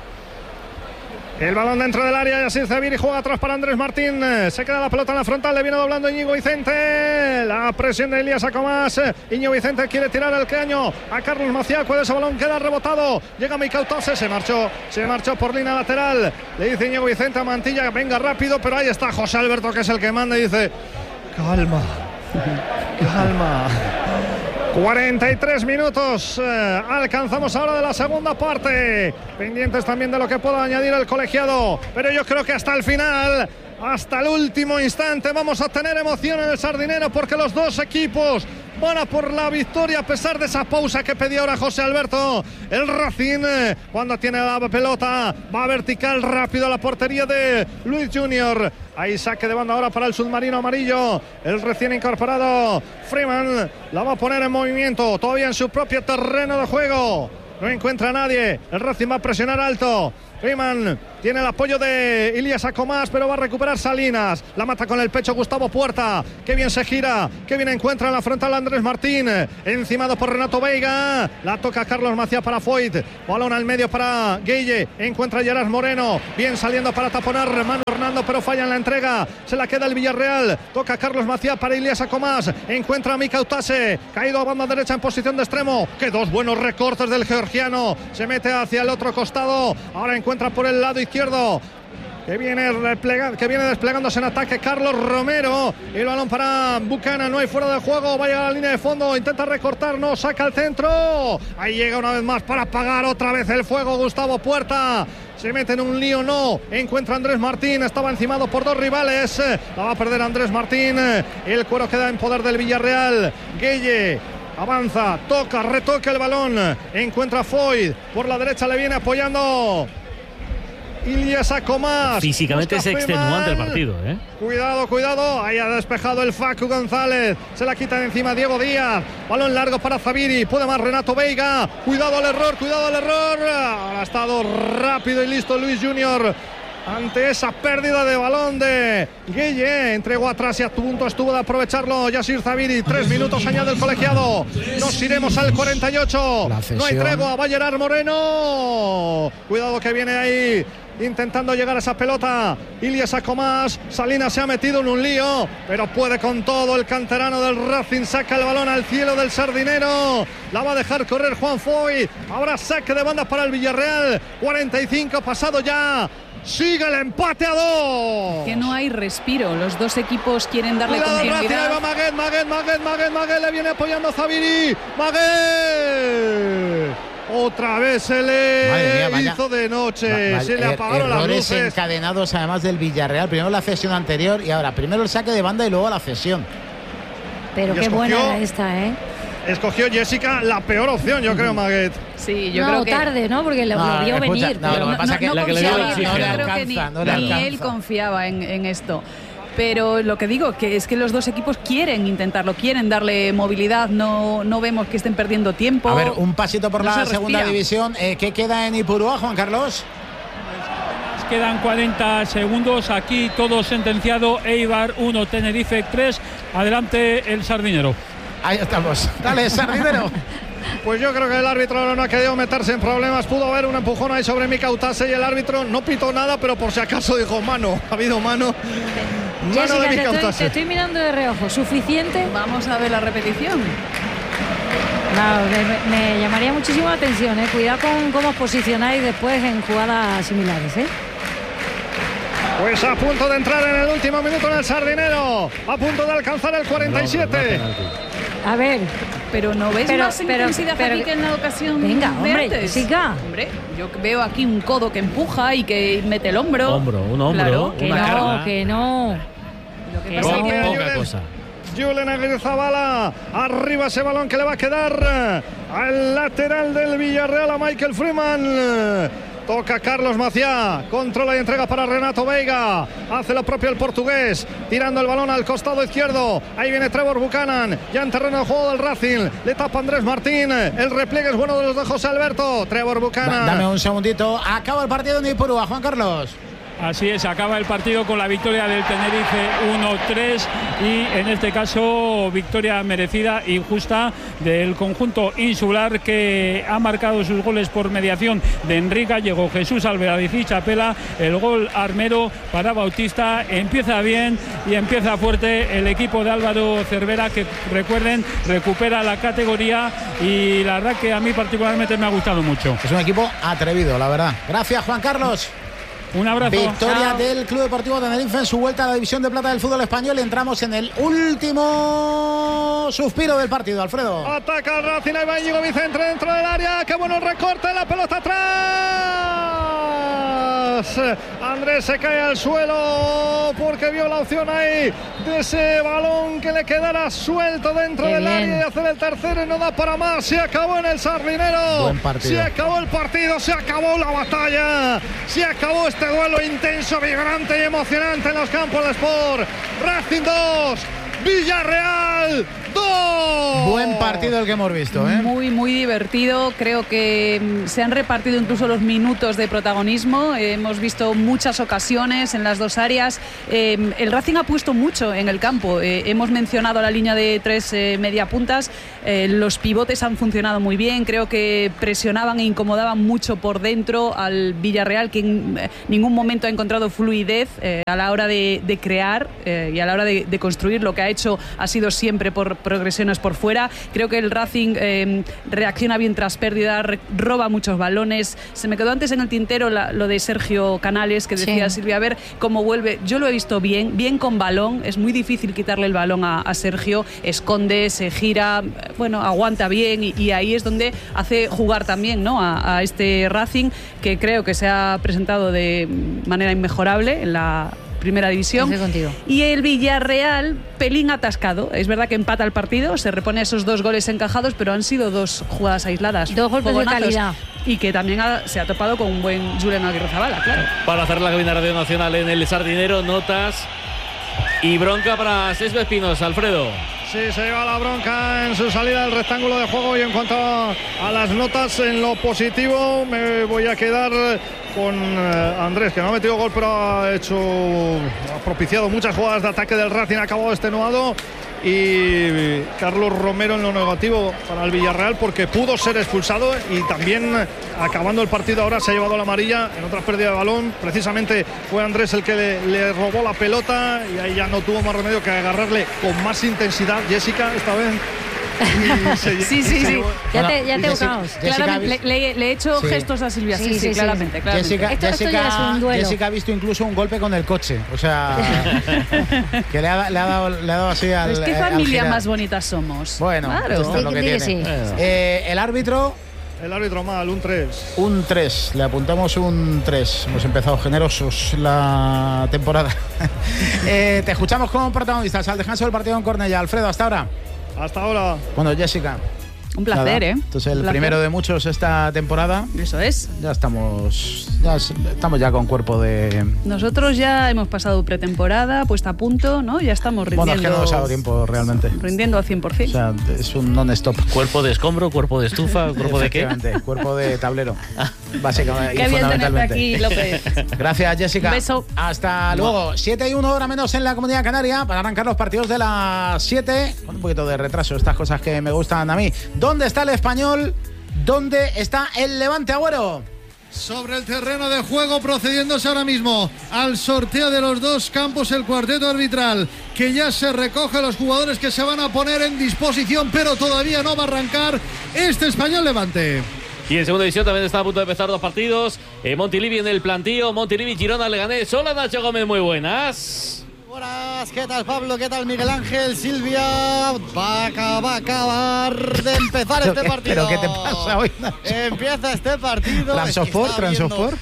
El balón dentro del área, Yacir Zaviri juega atrás para Andrés Martín. Se queda la pelota en la frontal, le viene doblando Íñigo Vicente. La presión de Elías Acomás. Íñigo Vicente quiere tirar el caño a Carlos Maciá. Cuando ese balón queda rebotado, llega Mikel Tose, se marchó, se marchó por línea lateral. Le dice Íñigo Vicente a Mantilla, venga rápido, pero ahí está José Alberto, que es el que manda y dice: calma, calma. cuarenta y tres minutos eh, alcanzamos ahora de la segunda parte, pendientes también de lo que pueda añadir el colegiado, pero yo creo que hasta el final, hasta el último instante vamos a tener emoción en el Sardinero, porque los dos equipos van a por la victoria a pesar de esa pausa que pedía ahora José Alberto. El Racing, eh, cuando tiene la pelota, va vertical rápido a la portería de Luis Junior. Ahí saque de banda ahora para el submarino amarillo. El recién incorporado Freeman la va a poner en movimiento, todavía en su propio terreno de juego. No encuentra a nadie. El Racing va a presionar alto. Freeman tiene el apoyo de Ilias Acomás, pero va a recuperar Salinas. La mata con el pecho Gustavo Puerta. Qué bien se gira, qué bien encuentra en la frontal Andrés Martín. Encimado por Renato Veiga. La toca Carlos Macías para Foyt. Balón al medio para Guille. Encuentra a Gerard Moreno. Bien saliendo para taponar Manu Hernando, pero falla en la entrega. Se la queda el Villarreal. Toca Carlos Macías para Ilias Acomás. Encuentra a Mika Utase. Caído a banda derecha en posición de extremo. Que dos buenos recortes del georgiano. Se mete hacia el otro costado. Ahora encuentra por el lado izquierdo que viene, replega, que viene desplegándose en ataque Carlos Romero. El balón para Buchanan, no hay fuera de juego, va a llegar a la línea de fondo, intenta recortar, no, saca el centro. Ahí llega una vez más para apagar otra vez el fuego Gustavo Puerta. Se mete en un lío, no, encuentra a Andrés Martín, estaba encimado por dos rivales, la va a perder Andrés Martín. El cuero queda en poder del Villarreal. Gueye avanza, toca, retoca el balón, encuentra a Foyt, por la derecha le viene apoyando Ilias Acomás. Físicamente es extenuante el partido, ¿eh? Cuidado, cuidado. Ahí ha despejado el Facu González. Se la quita de encima Diego Díaz. Balón largo para Zaviri. Puede más Renato Veiga. Cuidado al error, cuidado al error. Ahora ha estado rápido y listo Luis Junior ante esa pérdida de balón de Guille. Entregó atrás y a punto estuvo de aprovecharlo Yasir Zaviri. Tres minutos añade el colegiado. Nos iremos al cuarenta y ocho. No hay tregua, va Gerard Moreno. Cuidado que viene ahí intentando llegar a esa pelota Ilias Acomás. Salinas se ha metido en un lío, pero puede con todo el canterano del Racing. Saca el balón al cielo del Sardinero. La va a dejar correr Juan Foyt. Ahora saque de banda para el Villarreal. cuarenta y cinco pasado ya. Sigue el empate a dos. Que no hay respiro. Los dos equipos quieren darle Cuidado continuidad. Racing, ahí va Maguet, Maguet, Maguet, Maguet, Maguet. Le viene apoyando a Zaviri. Maguet. Otra vez se le mía, vaya, hizo de noche, va, va, se le apagaron er, las luces. Encadenados además del Villarreal. Primero la cesión anterior y ahora primero el saque de banda y luego la cesión. Pero y qué escogió, buena era esta, ¿eh? Escogió Jessica la peor opción, yo creo, Maguet. Sí, yo no, creo que tarde, ¿no? Porque lo, no, lo vio escucha, venir. No, lo que pasa no, es que no la que le confiaba, dio yo no le creo alcanza, que ni, no le ni alcanza. él confiaba en, en esto. Pero lo que digo que es que los dos equipos quieren intentarlo, quieren darle movilidad, no, no vemos que estén perdiendo tiempo. A ver, un pasito por no la segunda respira. división. Eh, ¿Qué queda en Ipurúa, Juan Carlos? Quedan cuarenta segundos, aquí todo sentenciado. Eibar uno, Tenerife tres. Adelante el Sardinero. Ahí estamos. Dale, Sardinero. Pues yo creo que el árbitro no ha querido meterse en problemas. Pudo haber un empujón ahí sobre Mika Utase y el árbitro no pitó nada, pero por si acaso dijo mano. Ha habido mano. Mano Jessica, de te, Mika estoy, Utase. te estoy mirando de reojo. ¿Suficiente? Vamos a ver la repetición. Claro, me, me llamaría muchísimo la atención, ¿eh? Cuidado con cómo os posicionáis después en jugadas similares, ¿eh? Pues a punto de entrar en el último minuto en el Sardinero. A punto de alcanzar el cuarenta y siete. A ver. Pero no ves pero, más pero, intensidad pero, aquí que en la ocasión. Venga, de hombre, antes. Jessica. Hombre, yo veo aquí un codo que empuja y que mete el hombro. Hombro, un hombro, claro, que una no, carga. que no. Lo que Que pasa no. es que Poca cosa. Julen Aguirrezabala, arriba ese balón que le va a quedar al lateral del Villarreal a Michael Freeman. Toca Carlos Maciá, controla y entrega para Renato Veiga. Hace lo propio el portugués, tirando el balón al costado izquierdo. Ahí viene Trevor Buchanan, ya en terreno de juego del Racing. Le tapa Andrés Martín. El repliegue es bueno de los de José Alberto. Trevor Buchanan. Dame un segundito. Acaba el partido en Ipurúa, Juan Carlos. Así es, acaba el partido con la victoria del Tenerife uno tres y en este caso victoria merecida y justa del conjunto insular, que ha marcado sus goles por mediación de Enrique Gallego, Jesús Alvarez y Chapela. El gol armero para Bautista. Empieza bien y empieza fuerte el equipo de Álvaro Cervera, que recuerden recupera la categoría y la verdad que a mí particularmente me ha gustado mucho. Es un equipo atrevido, la verdad. Gracias, Juan Carlos. Un abrazo. Victoria Chao. del Club Deportivo Tenerife en su vuelta a la división de plata del fútbol español. Y entramos en el último suspiro del partido, Alfredo. Ataca el Racing, ahí va Íñigo Vicente dentro del área. Qué bueno el recorte, la pelota atrás. Andrés. Andrés se cae al suelo porque vio la opción ahí de ese balón que le quedara suelto dentro Qué del bien. área y hacer el tercero y no da para más. Se acabó en el Sardinero. Buen partido. Se acabó el partido, se acabó la batalla. Se acabó este duelo intenso, vibrante y emocionante en los campos de Sport. Racing dos, Villarreal dos. Buen partido el que hemos visto, ¿eh? Muy, muy divertido. Creo que se han repartido incluso los minutos de protagonismo. Eh, hemos visto muchas ocasiones en las dos áreas. Eh, el Racing ha puesto mucho en el campo. Eh, hemos mencionado la línea de tres eh, mediapuntas. Eh, los pivotes han funcionado muy bien. Creo que presionaban e incomodaban mucho por dentro al Villarreal, que en eh, ningún momento ha encontrado fluidez eh, a la hora de, de crear eh, y a la hora de, de construir. Lo que ha hecho ha sido siempre por progresiones por fuera. Creo que el Racing eh, reacciona bien tras pérdida, re- roba muchos balones. Se me quedó antes en el tintero la, lo de Sergio Canales, que decía sí. Silvia, a ver cómo vuelve. Yo lo he visto bien, bien con balón. Es muy difícil quitarle el balón a, a Sergio. Esconde, se gira, bueno, aguanta bien y, y ahí es donde hace jugar también, ¿no? a, a este Racing, que creo que se ha presentado de manera inmejorable en la primera división. Y el Villarreal, pelín atascado. Es verdad que empata el partido, se repone esos dos goles encajados, pero han sido dos jugadas aisladas. Dos golpes de calidad. Y que también ha, se ha topado con un buen Julen Aguirrezabala, claro. Para hacer la cabina Radio Nacional en el Sardinero, notas y bronca para César Espinosa, Alfredo. Sí, se lleva la bronca en su salida del rectángulo de juego. Y en cuanto a las notas, en lo positivo me voy a quedar con eh, Andrés, que no ha metido gol pero ha hecho ha propiciado muchas jugadas de ataque del Racing, ha acabado extenuado. Y Carlos Romero en lo negativo para el Villarreal, porque pudo ser expulsado y también acabando el partido ahora se ha llevado la amarilla en otra pérdida de balón. Precisamente fue Andrés el que le, le robó la pelota y ahí ya no tuvo más remedio que agarrarle con más intensidad. Jessica, esta vez. Se, sí, sí, sí. Ya te, ya te buscamos. Claramente, le, le, le he hecho sí. gestos a Silvia. Sí, sí, sí, sí claramente. claramente. Jessica, esto, Jessica, esto ya es un duelo. Jessica ha visto incluso un golpe con el coche. O sea, que le ha, le ha, dado, le ha dado así al. Es que familia más bonita somos. Bueno, claro. Esto es lo que tiene. Sí. Eh, el árbitro. El árbitro mal, un tres. Un tres, le apuntamos un tres. Hemos empezado generosos la temporada. eh, te escuchamos como protagonistas al descanso del partido en Cornellá. Alfredo, hasta ahora. Hasta ahora. Bueno, Jessica. Un placer, Nada. ¿eh? Entonces, el placer. primero de muchos esta temporada. Eso es. Ya estamos ya estamos ya con cuerpo de... Nosotros ya hemos pasado pretemporada, puesta a punto, ¿no? Ya estamos rindiendo... Bueno, es que no nos ha dado tiempo realmente. Rindiendo al cien por ciento. O sea, es un non-stop. Cuerpo de escombro, cuerpo de estufa, cuerpo de qué. Cuerpo de tablero. Básicamente. Qué y bien tenerte aquí, López. Gracias, Jessica. Un beso. Hasta luego. siete y uno, hora menos en la Comunidad Canaria, para arrancar los partidos de las siete. Con un poquito de retraso, estas cosas que me gustan a mí. ¿Dónde está el Español? ¿Dónde está el Levante, Agüero? Sobre el terreno de juego, procediéndose ahora mismo al sorteo de los dos campos, el cuarteto arbitral, que ya se recoge los jugadores que se van a poner en disposición, pero todavía no va a arrancar este Español Levante. Y en segunda división también está a punto de empezar dos partidos. Eh, Montilivi en el plantío, Montilivi, Girona, Leganés. Hola, Nacho Gómez, muy buenas. Buenas, ¿qué tal Pablo? ¿Qué tal Miguel Ángel? Silvia, va a, va a acabar de empezar este ¿Pero partido. ¿Pero qué te pasa hoy, Nacho? Empieza este partido. ¿Transosport? Es que ¿Transosport?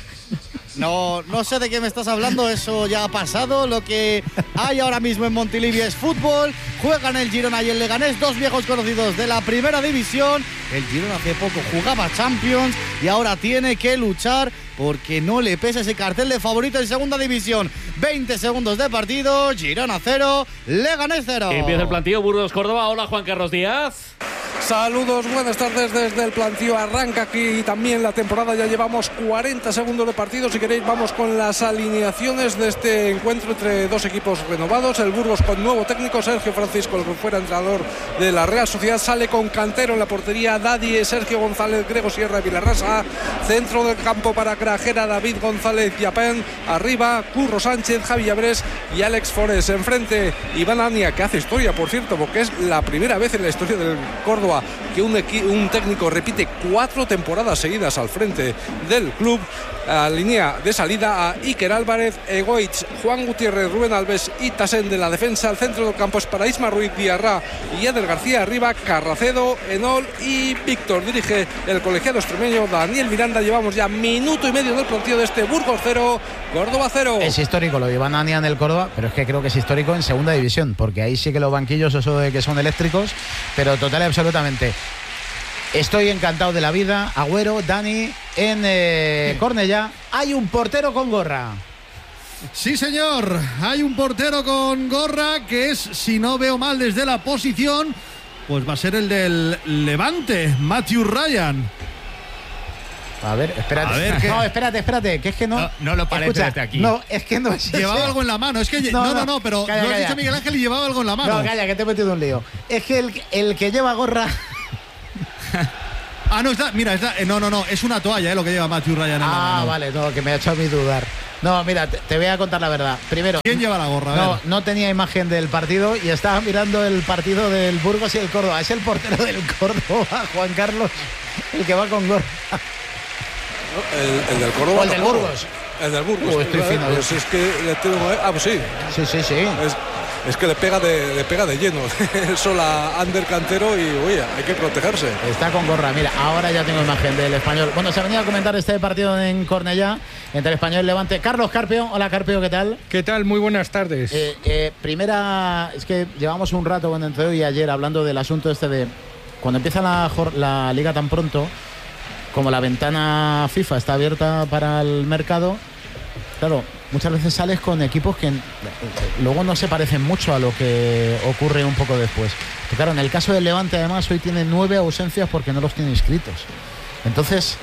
No, no sé de qué me estás hablando, eso ya ha pasado. Lo que hay ahora mismo en Montilivi es fútbol. Juegan el Girona y el Leganés, dos viejos conocidos de la primera división. El Girona hace poco jugaba Champions y ahora tiene que luchar porque no le pesa ese cartel de favorito en segunda división. veinte segundos de partido, Girona cero, Leganés cero. Empieza el plantío, Burgos, Córdoba. Hola, Juan Carlos Díaz. Saludos, buenas tardes desde el plantío. Arranca aquí también la temporada, ya llevamos cuarenta segundos de partido. Si queréis vamos con las alineaciones de este encuentro entre dos equipos renovados. El Burgos con nuevo técnico, Sergio Francisco, el que fuera entrenador de la Real Sociedad, sale con Cantero en la portería, Dadie, Sergio González, Grego Sierra y Vilarrasa. Centro del campo para Grajera, David González y Apén. Arriba, Curro Sánchez, Javi Llabrés y Alex Forés. Enfrente, Iván Ania, que hace historia, por cierto, porque es la primera vez en la historia del Córdoba significa que un, un técnico repite cuatro temporadas seguidas al frente del club. A línea de salida a Iker Álvarez, Egoitz, Juan Gutiérrez, Rubén Alves y Tasén de la defensa. El centro del campo es para Isma Ruiz, Diarra y Eder García arriba, Carracedo, Enol y Víctor. Dirige el colegiado extremeño Daniel Miranda. Llevamos ya minuto y medio del partido de este Burgos cero, Córdoba cero. Es histórico lo de Iván Ania en el Córdoba, pero es que creo que es histórico en segunda división, porque ahí sí que los banquillos, eso de que son eléctricos, pero total y absolutamente. Estoy encantado de la vida. Agüero, Dani, en eh, Cornellá hay un portero con gorra. Sí, señor, hay un portero con gorra que es, si no veo mal desde la posición, pues va a ser el del Levante, Matthew Ryan. A ver, espérate. A ver, ¿qué? No, espérate, espérate, que es que no. No, no lo parece escucha, desde aquí. No, es que no es Llevaba ese. algo en la mano, es que. No, no, no, no pero calla, lo has calla. dicho Miguel Ángel y llevaba algo en la mano. No, calla, que te he metido un lío. Es que el, el que lleva gorra. Ah, no, está, mira, está, eh, no, no, no, es una toalla, eh, lo que lleva Matthew Ryan en la Ah, mano. vale, no, que me ha hecho a mí dudar. No, mira, te, te voy a contar la verdad. Primero, ¿quién lleva la gorra? A No, ver. no tenía imagen del partido y estaba mirando el partido del Burgos y el Córdoba. Es el portero del Córdoba, Juan Carlos, el que va con gorra. El, el del Córdoba. O el del no, Burgos. El del Burgos. Uh, estoy Eh, fino, pues yo. es que le tengo, ah, pues sí. Sí, sí, sí. Es, es que le pega de, le pega de lleno el sol a Ander Cantero y oye, hay que protegerse. Está con gorra, mira, ahora ya tengo imagen del Español. Bueno, se ha venido a comentar este partido en Cornellá entre el Español y Levante. Carlos Carpio, hola Carpio, ¿qué tal? ¿Qué tal? Muy buenas tardes. Eh, eh, primera, es que llevamos un rato, bueno, entre hoy y ayer hablando del asunto este de cuando empieza la, jor- la liga tan pronto, como la ventana FIFA está abierta para el mercado, claro, muchas veces sales con equipos que luego no se parecen mucho a lo que ocurre un poco después. Pero claro, en el caso del Levante además hoy tiene nueve ausencias porque no los tiene inscritos. Entonces...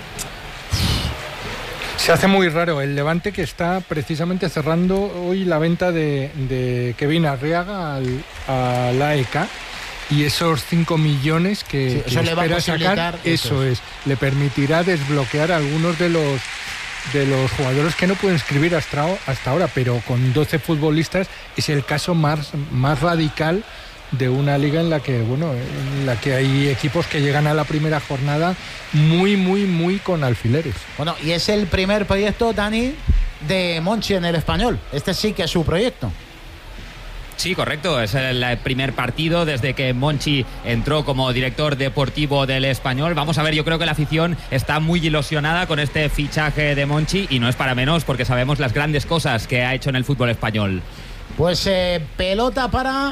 Se hace muy raro. El Levante que está precisamente cerrando hoy la venta de, de Kevin Arriaga al, al A E K. Y esos cinco millones que, Sí, que eso le va a espera posibilitar, sacar, eso eso es. es, le permitirá desbloquear algunos de los de los jugadores que no pueden inscribir hasta, hasta ahora, pero con doce futbolistas es el caso más, más radical de una liga en la que, bueno, en la que hay equipos que llegan a la primera jornada muy, muy, muy con alfileres. Bueno, y es el primer proyecto, Dani, de Monchi en el Español. Este sí que es su proyecto. Sí, correcto. Es el primer partido desde que Monchi entró como director deportivo del Español. Vamos a ver, yo creo que la afición está muy ilusionada con este fichaje de Monchi y no es para menos porque sabemos las grandes cosas que ha hecho en el fútbol español. Pues eh, pelota para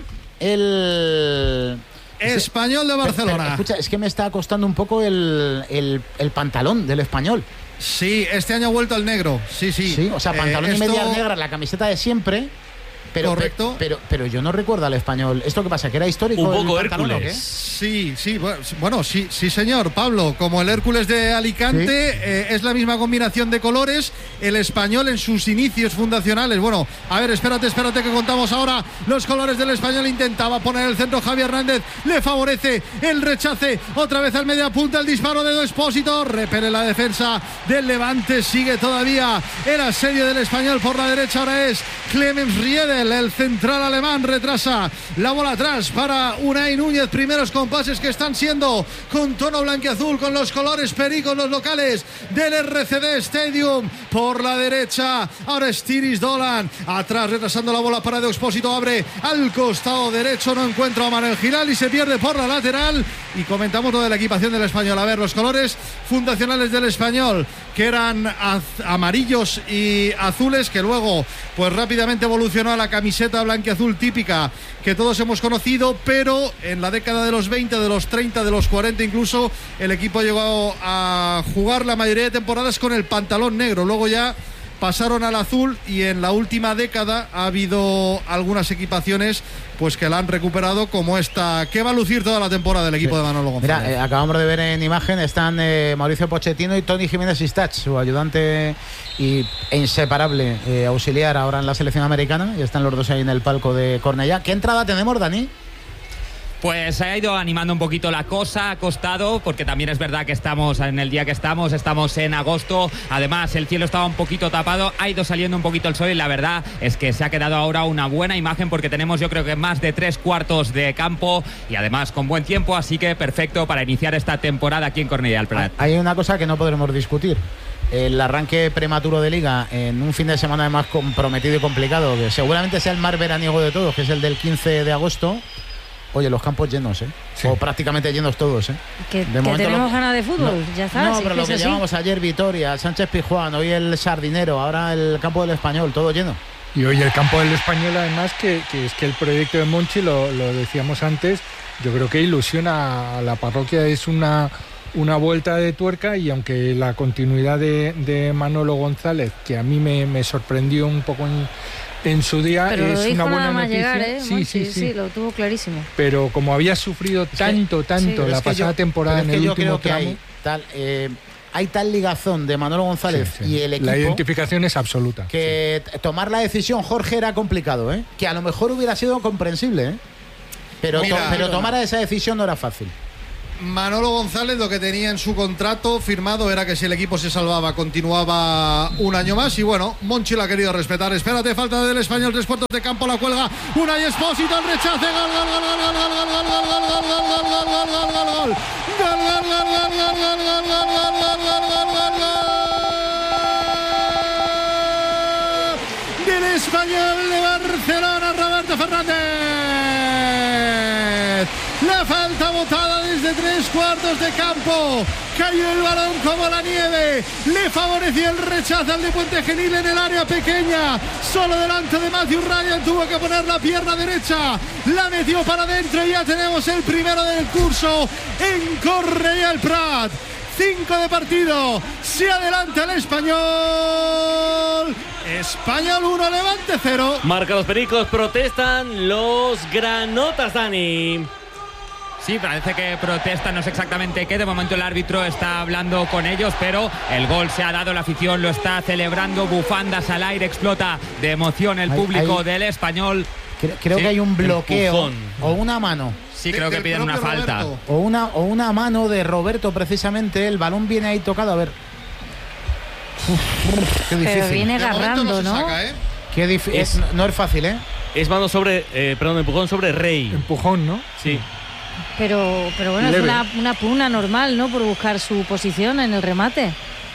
el... Español de Barcelona. Pero, pero, escucha, es que me está costando un poco el, el, el pantalón del Español. Sí, este año ha vuelto al negro. Sí, sí. Sí, o sea, pantalón Eh, y medias esto- negras, la camiseta de siempre. Pero, Correcto. Pero, pero, pero yo no recuerdo al Español. ¿Esto qué pasa? ¿Que era histórico? el pantalón, o qué? Sí, sí, bueno, sí, sí, señor, Pablo. Como el Hércules de Alicante, Sí. eh, es la misma combinación de colores. El Español en sus inicios fundacionales. Bueno, a ver, espérate, espérate que contamos ahora los colores del Español. Intentaba poner el centro Javier Hernández, le favorece el rechace. Otra vez al media punta, el disparo de Expósito. Repele la defensa del Levante. Sigue todavía el asedio del Español por la derecha. Ahora es Clemens Riedel, el central alemán. Retrasa la bola atrás para Unai Núñez. Primeros compases que están siendo con tono blanquiazul, con los colores pericos, los locales del R C D Stadium. Por la derecha, ahora es Tiris Dolan. Atrás, retrasando la bola para De Expósito. Abre al costado derecho. No encuentra a Manuel Giral y se pierde por la lateral. Y comentamos lo de la equipación del Español. A ver, los colores fundacionales del Español, que eran az- amarillos y azules, que luego pues rápidamente evolucionó a la camiseta blanquiazul típica que todos hemos conocido, pero en la década de los veinte, de los treinta, de los cuarenta incluso, el equipo llegó a jugar la mayoría de temporadas con el pantalón negro. Luego ya pasaron al azul y en la última década ha habido algunas equipaciones pues que la han recuperado, como esta que va a lucir toda la temporada el equipo Sí. de Manolo González. Mira, eh, acabamos de ver en imagen, están eh, Mauricio Pochettino y Tony Jiménez Istach, su ayudante y, e inseparable eh, auxiliar ahora en la selección americana, y están los dos ahí en el palco de Cornellá. ¿Qué entrada tenemos, Dani? Pues se ha ido animando un poquito la cosa, ha costado, porque también es verdad que estamos en el día que estamos, estamos en agosto, además el cielo estaba un poquito tapado, ha ido saliendo un poquito el sol y la verdad es que se ha quedado ahora una buena imagen porque tenemos yo creo que más de tres cuartos de campo y además con buen tiempo, así que perfecto para iniciar esta temporada aquí en Cornellà del Prat. Hay una cosa que no podremos discutir. El arranque prematuro de Liga en un fin de semana además comprometido y complicado, que seguramente sea el más veraniego de todos, que es el del quince de agosto. Oye, los campos llenos, ¿eh? Sí. O prácticamente llenos todos, ¿eh? Que, de que tenemos lo... ganas de fútbol, no, ya está. No, si pero es lo que, que llevamos ayer, Vitoria, Sánchez Pizjuán, hoy el Sardinero, ahora el campo del Español, todo lleno. Y hoy el campo del Español, además, que, que es que el proyecto de Monchi, lo, lo decíamos antes, yo creo que ilusiona a la parroquia, es una, una vuelta de tuerca y aunque la continuidad de, de Manolo González, que a mí me, me sorprendió un poco en... en su día, pero es una buena nada más noticia. Llegar, ¿eh? Sí, Monchi, sí, sí, sí, lo tuvo clarísimo. Pero como había sufrido tanto, tanto sí, la pasada yo, temporada en el último creo que tramo, hay tal, eh, hay tal ligazón de Manolo González sí, sí. y el equipo. La identificación es absoluta. Que sí. tomar la decisión, Jorge, era complicado, ¿eh? Que a lo mejor hubiera sido comprensible, ¿eh? Pero, Mira, to pero tomar esa decisión no era fácil. Manolo González lo que tenía en su contrato firmado era que si el equipo se salvaba continuaba un año más y bueno, Monchi lo ha querido respetar. Espérate, falta del Español, tres cuartos de campo, la cuelga Unai Espósito, el rechace, gol, gol, gol, gol, gol, gol, gol, gol, gol, gol, gol, gol, gol, gol, gol, gol, del Español de Barcelona, Roberto Fernández. La falta botada desde tres cuartos de campo. Cayó el balón como la nieve. Le favoreció el rechazo al de Puente Genil en el área pequeña. Solo delante de Matthew Ryan. Tuvo que poner la pierna derecha. La metió para adentro y ya tenemos el primero del curso en Cornellà del Prat. Cinco de partido. Se adelanta el Español. Español uno, Levante cero. Marca los Pericos, protestan los granotas, Dani. Sí, parece que protestan, no sé exactamente qué. De momento el árbitro está hablando con ellos, pero el gol se ha dado, la afición lo está celebrando, bufandas al aire, explota de emoción el público hay, hay, del Español. Creo, creo sí, que hay un bloqueo o una mano. Sí, creo que piden una falta. O una, o una mano de Roberto, precisamente. El balón viene ahí tocado, a ver. Uf, qué difícil. Pero viene agarrando, ¿no? ¿no? Saca, ¿eh? Qué difícil. Es, no es fácil, ¿eh? Es mano sobre, eh, perdón, empujón sobre Rey. Empujón, ¿no? Sí. Pero, pero bueno, Leve. es una, una pugna normal, ¿no? Por buscar su posición en el remate.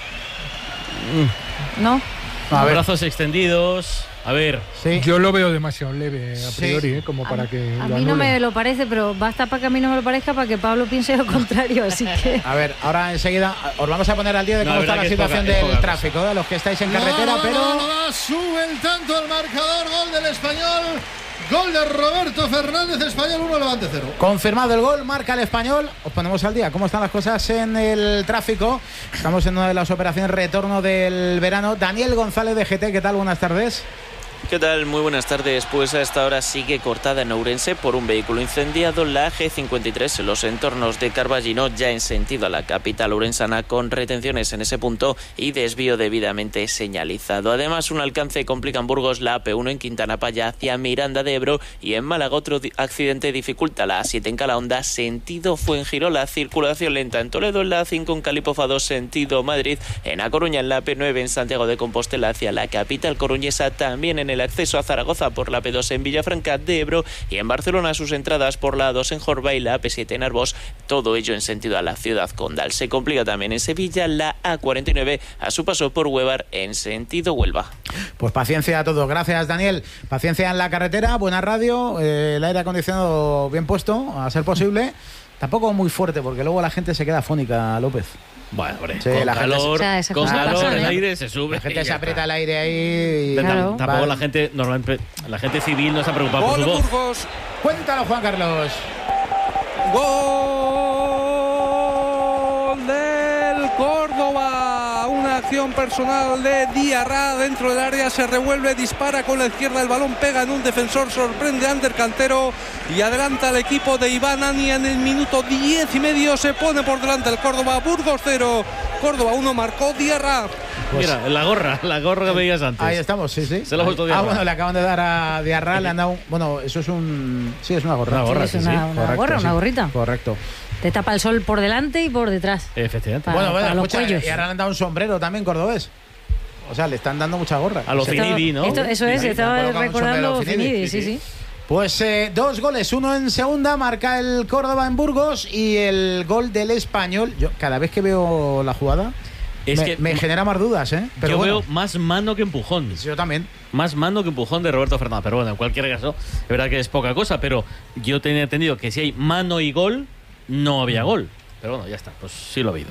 Mm. ¿No? A ver. Brazos extendidos. A ver. Sí. Yo lo veo demasiado leve a priori, sí. ¿eh? Como para a, que. A lo mí no anule. me lo parece, pero basta para que a mí no me lo parezca para que Pablo piense lo contrario, así que. A ver, ahora enseguida os vamos a poner al día de cómo no, está la situación poca, del tráfico, de los que estáis en carretera, no, pero. No, no, no, sube el tanto el marcador, gol del Español. Gol de Roberto Fernández, Español uno, Levante cero. Confirmado el gol, marca el Español. Os ponemos al día. ¿Cómo están las cosas en el tráfico? Estamos en una de las operaciones retorno del verano. Daniel González de G T, ¿qué tal? Buenas tardes. ¿Qué tal? Muy buenas tardes. Pues a esta hora sigue cortada en Ourense por un vehículo incendiado la G cincuenta y tres en los entornos de Carballino, ya en sentido a la capital ourensana, con retenciones en ese punto y desvío debidamente señalizado. Además, un alcance complica en Burgos la A P uno en Quintana Paya hacia Miranda de Ebro, y en Málaga otro accidente dificulta la A siete en Calahonda sentido Fuengirola. Circulación lenta en Toledo en la A cinco en Calipofa dos sentido Madrid, en A Coruña en la A P nueve en Santiago de Compostela hacia la capital coruñesa, también en el acceso a Zaragoza por la A P dos en Villafranca de Ebro, y en Barcelona sus entradas por la A dos en Jorba y la A P siete en Arbós, todo ello en sentido a la ciudad condal. Se complica también en Sevilla la A cuarenta y nueve a su paso por Huevar en sentido Huelva. Pues paciencia a todos, gracias Daniel. Paciencia en la carretera, buena radio, eh, el aire acondicionado bien puesto, a ser posible. Tampoco muy fuerte porque luego la gente se queda afónica, López. Bueno, hombre, sí, con la calor, se, con calor pasar, el ¿eh? aire se sube. La gente se aprieta el aire ahí. Y... Claro. Tampoco vale. la gente normalmente, la gente civil no está preocupada por su voz. Burgos. Cuéntalo, Juan Carlos. Gol del Córdoba. Una acción personal de Diarra dentro del área, se revuelve, dispara con la izquierda, el balón pega en un defensor, sorprende a Ander Cantero y adelanta al equipo de Iván Ania. En el minuto diez y medio se pone por delante el Córdoba. Burgos cero, Córdoba uno, marcó Diarra. Pues, mira, la gorra, la gorra que veías antes. Ahí estamos, sí, sí. Se lo ha vuelto Ah, Diarra. bueno, le acaban de dar a Diarra, le han dado. Bueno, eso es un. Sí, es una gorra. Una gorra, Sí, sí, es una, sí. una Correcto, gorra, sí. una gorrita. Correcto. Te tapa el sol por delante y por detrás. Efectivamente. Para- bueno, bueno, para los escucha, cuellos. y ahora le han dado un sombrero también cordobés. O sea, le están dando mucha gorra. A los Sí. Finidi, ¿no? Esto- eso es, Finidi, estaba le han colocado un recordando sombrero Finidi, sí, sí. Pues eh, dos goles, uno en segunda, marca el Córdoba en Burgos y el gol del Español. Yo cada vez que veo la jugada Es me, que me genera más dudas, ¿eh? Pero yo bueno, veo más mano que empujón. yo también. Más mano que empujón de Roberto Fernández. Pero bueno, en cualquier caso, es verdad que es poca cosa, pero yo tenía entendido que si hay mano y gol, no había gol. Pero bueno, ya está, pues sí lo he habido.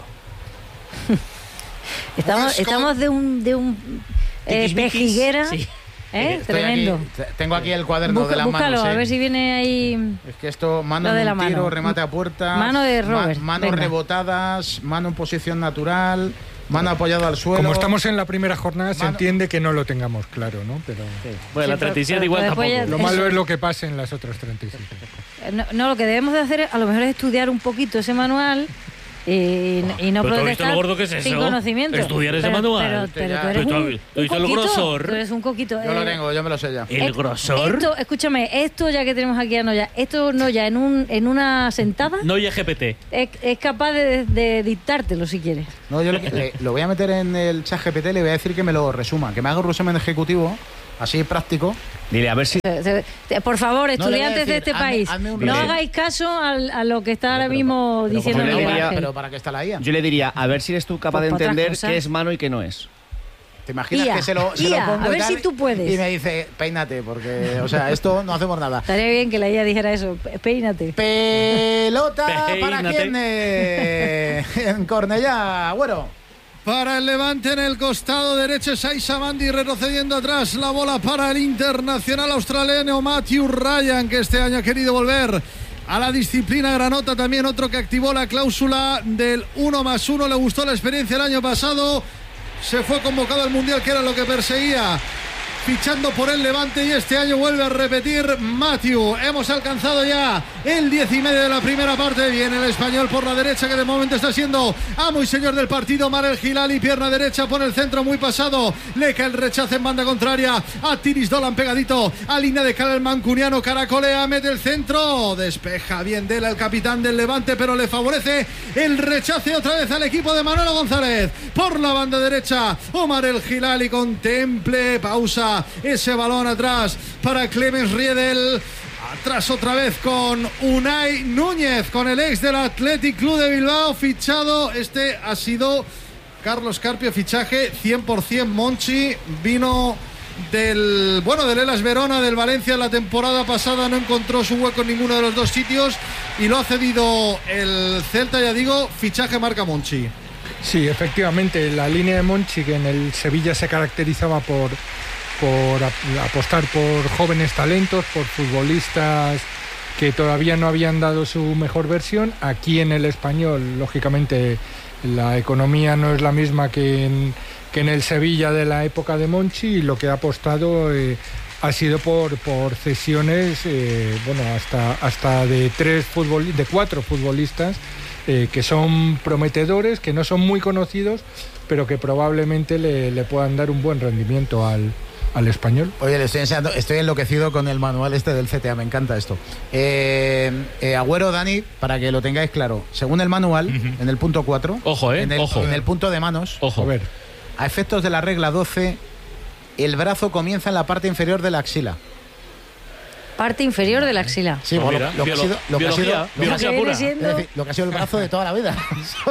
Estamos, estamos de un, de un eh, Tiquismiquis, pejiguera. sí. ¿eh? Estoy Tremendo. aquí, t- tengo aquí el cuaderno Busca- de las búscalo, manos. a ¿eh? ver si viene ahí. Es que esto, mano Lo de en la un tiro, mano. remate a puerta. Mano de ma- Robert, manos venga. rebotadas, mano en posición natural, mano apoyado al suelo. Como estamos en la primera jornada, se Mano- entiende que no lo tengamos claro, ¿no? Pero Bueno, la Sí, treinta y siete pero- igual pero tampoco. después ya- lo Eso- malo es lo que pasa en las otras treinta y siete. Eh, No, no, lo que debemos de hacer a lo mejor es estudiar un poquito ese manual y, y no Pero tú has visto protestar lo gordo que es sin eso. conocimiento. Estudiar ese Pero- manual. Pero, Esto pero ya- tú eres Pero tú un, has- tú has un visto el coquito, grosor. tú eres un coquito. Yo lo eh, tengo, yo me lo sé ya. El et- grosor. Esto, escúchame, esto ya que tenemos aquí a Noya, esto Noya en, un, en una sentada No hay G P T. es, es capaz de, de dictártelo si quieres. No, yo lo, que- le- lo voy a meter en el chat G P T, le voy a decir que me lo resuma, que me haga un resumen ejecutivo, así práctico. Dile, a ver si. Se- se- te- Por favor, No, le voy a estudiantes de decir, este hazme- país, hazme un no resumen. hagáis caso al- a lo que está ahora mismo Pero, diciendo pero, yo le Miguel diría- Ángel. pero ¿para qué está la I A? Yo le diría, a ver si eres tú capaz Pues de para otras entender cosas. qué es mano y qué no es. ¿Te imaginas I A, que se lo, se lo I A, pongo a y ver tal, si tú puedes. Y me dice, peínate, porque, o sea, esto no hacemos nada. Estaría bien que la I A dijera eso, pe- peínate. Pelota para Peínate. quién eh, en Cornellá, bueno. Para el Levante en el costado derecho es Aisha Mandi retrocediendo atrás. La bola para el internacional australiano Matthew Ryan, que este año ha querido volver a la disciplina granota. También otro que activó la cláusula del uno más uno. Le gustó la experiencia el año pasado. Se fue convocado al Mundial, que era lo que perseguía, fichando por el Levante, y este año vuelve a repetir Matthew. Hemos alcanzado ya el diez y medio de la primera parte. Viene el Español por la derecha, que de momento está siendo amo y señor del partido. Marel Hilali, pierna derecha, pone el centro muy pasado. Le cae el rechazo en banda contraria a Tiris Dolan, pegadito a línea de cara el mancuniano. Caracolea, mete el centro, despeja bien Dela, el capitán del Levante, pero le favorece el rechace otra vez al equipo de Manolo González. Por la banda derecha, Omar El Hilali contemple, pausa ese balón atrás para Clemens Riedel. Atrás otra vez con Unai Núñez, con el ex del Athletic Club de Bilbao, fichado. Este ha sido Carlos Carpio, fichaje cien por ciento Monchi. Vino del, bueno, del Hellas Verona, del Valencia la temporada pasada. No encontró su hueco en ninguno de los dos sitios y lo ha cedido el Celta, ya digo, fichaje marca Monchi. Sí, efectivamente, la línea de Monchi, que en el Sevilla se caracterizaba por, por ap- apostar por jóvenes talentos, por futbolistas que todavía no habían dado su mejor versión. Aquí en el Español, lógicamente, la economía no es la misma que en, que en el Sevilla de la época de Monchi, y lo que ha apostado eh, ha sido por, por cesiones, eh, bueno, hasta, hasta de tres futbol, de cuatro futbolistas eh, que son prometedores, que no son muy conocidos, pero que probablemente le, le puedan dar un buen rendimiento al, al Español. Oye, le estoy enseñando, estoy enloquecido con el manual este del C T A, me encanta esto. Eh, eh, Agüero, Dani, para que lo tengáis claro, según el manual, uh-huh. en el punto cuatro, ojo, eh, en, el, ojo. en el punto de manos, ojo. A ver. A efectos de la regla doce, el brazo comienza en la parte inferior de la axila. Parte inferior de la axila. Sí, Pues bueno, mira, lo, que ha biolo- sido, lo, que ha sido, biología, lo, que ha sido, viene es siendo- decir, lo que ha sido el brazo de toda la vida.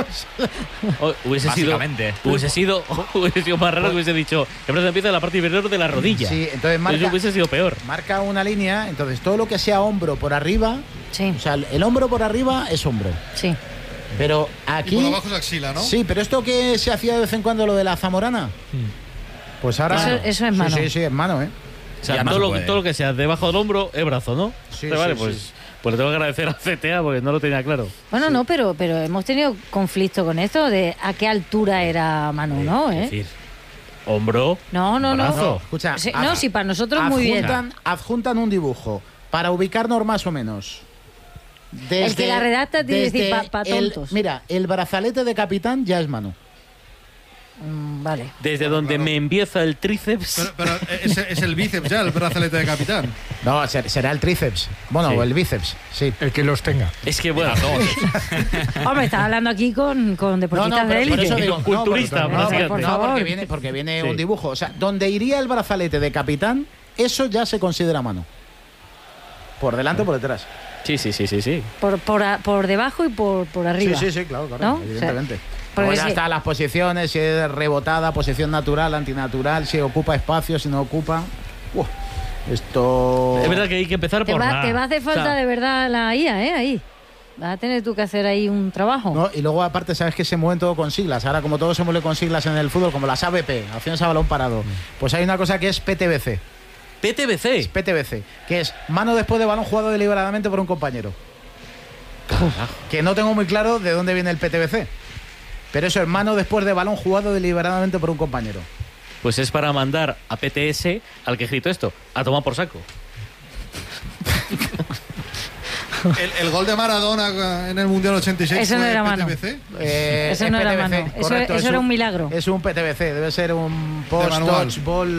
Oh, hubiese sido, Básicamente. hubiese sido, hubiese sido más raro que hubiese dicho que empieza en la parte inferior de la rodilla. Sí, entonces marca, Eso hubiese sido peor. marca una línea, entonces todo lo que sea hombro por arriba, Sí, o sea, el hombro por arriba es hombro. sí. Pero Y aquí. por abajo es axila, ¿no? Sí, pero esto que se hacía de vez en cuando, lo de la zamorana, pues ahora. Eso- eso es mano. Sí, sí, sí, es mano, ¿eh? O sea, Ya no todo se lo, puede. todo lo que sea debajo del hombro es brazo, ¿no? Sí, Pero vale, sí, pues, sí. pues le tengo que agradecer a C T A porque no lo tenía claro. Bueno, no, pero, pero hemos tenido conflicto con esto de a qué altura era Manu, ¿no? Es ¿eh? decir, hombro, No, no, no. brazo. Escucha, Sí, ad- no, sí, para nosotros muy bien. adjuntan, adjuntan un dibujo para ubicarnos más o menos. El que la redacta tiene que decir desde pa- pa el- tontos. Mira, el brazalete de capitán ya es mano. Mm, vale. Desde donde me empieza el tríceps. Pero, pero es, es el bíceps ya, el brazalete de capitán. No, será el tríceps. Bueno, Sí. o el bíceps, sí. El que los tenga. Es que bueno, no. Hombre, estás hablando aquí con, con deportistas de por élite. eso digo, Un culturista, no, por- prácticamente. por Por favor, favor. porque viene, porque viene Sí. un dibujo. O sea, donde iría el brazalete de capitán, eso ya se considera mano. Por delante o por detrás. Sí, sí, sí, sí, sí. Por, por, a- por debajo y por, por arriba. Sí, sí, sí, claro, claro, ¿No? evidentemente. O sea, porque Luego ya sí. están las posiciones, si es rebotada, posición natural, antinatural, si ocupa espacio, si no ocupa. Uf, esto. Es verdad que hay que empezar Te por va, la- te va a hacer falta o sea, de verdad la I A, ¿eh? Ahí. Vas a tener tú que hacer ahí un trabajo. No, y luego aparte sabes que se mueven todo con siglas. Ahora como todo se mueve con siglas en el fútbol, como las A B P, acciones a balón parado, pues hay una cosa que es P T B C. P T B C. Es P T B C, que es mano después de balón jugado deliberadamente por un compañero. Que no tengo muy claro de dónde viene el P T B C. Pero eso es mano después de balón jugado deliberadamente por un compañero. Pues es para mandar a P T S, al que escrito esto, a tomar por saco. El, el gol de Maradona en el Mundial ochenta y seis. Eso no fue era P T mano. B C. Eh, Eso es no era P T B C, mano. Eso- correcto, eso es era un milagro. Es un P T B C, debe ser un post manual. touch ball.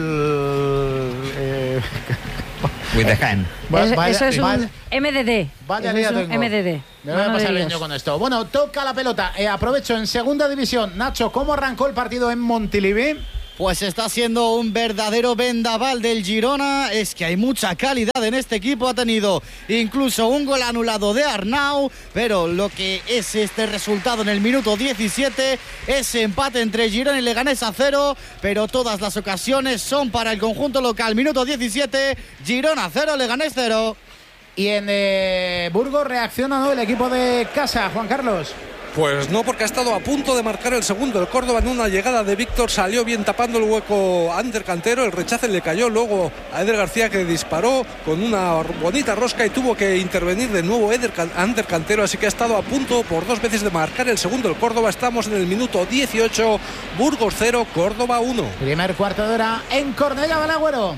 Eh, With the hand. va- Eso, vaya- eso es vaya- un M D D. Vaya Eso día es un tengo. M D D. Me voy a Mano de pasar bien Dios. yo con esto. Bueno, toca la pelota. Eh, aprovecho en segunda división. Nacho, ¿cómo arrancó el partido en Montilivi? Pues está siendo un verdadero vendaval del Girona. Es que hay mucha calidad en este equipo. Ha tenido incluso un gol anulado de Arnau. Pero lo que es este resultado en el minuto diecisiete, ese empate entre Girona y Leganés a cero. Pero todas las ocasiones son para el conjunto local. Minuto diecisiete, Girona cero, Leganés cero. Y en eh, Burgos reacciona, ¿no?, el equipo de casa, Juan Carlos. Pues no, porque ha estado a punto de marcar el segundo. El Córdoba en una llegada de Víctor salió bien tapando el hueco a Ander Cantero. El rechace le cayó luego a Eder García, que disparó con una bonita rosca y tuvo que intervenir de nuevo Eder Can- Ander Cantero. Así que ha estado a punto por dos veces de marcar el segundo. El Córdoba, estamos en el minuto dieciocho. Burgos cero, Córdoba uno. Primer cuarto de hora en Cornellá del Agüero.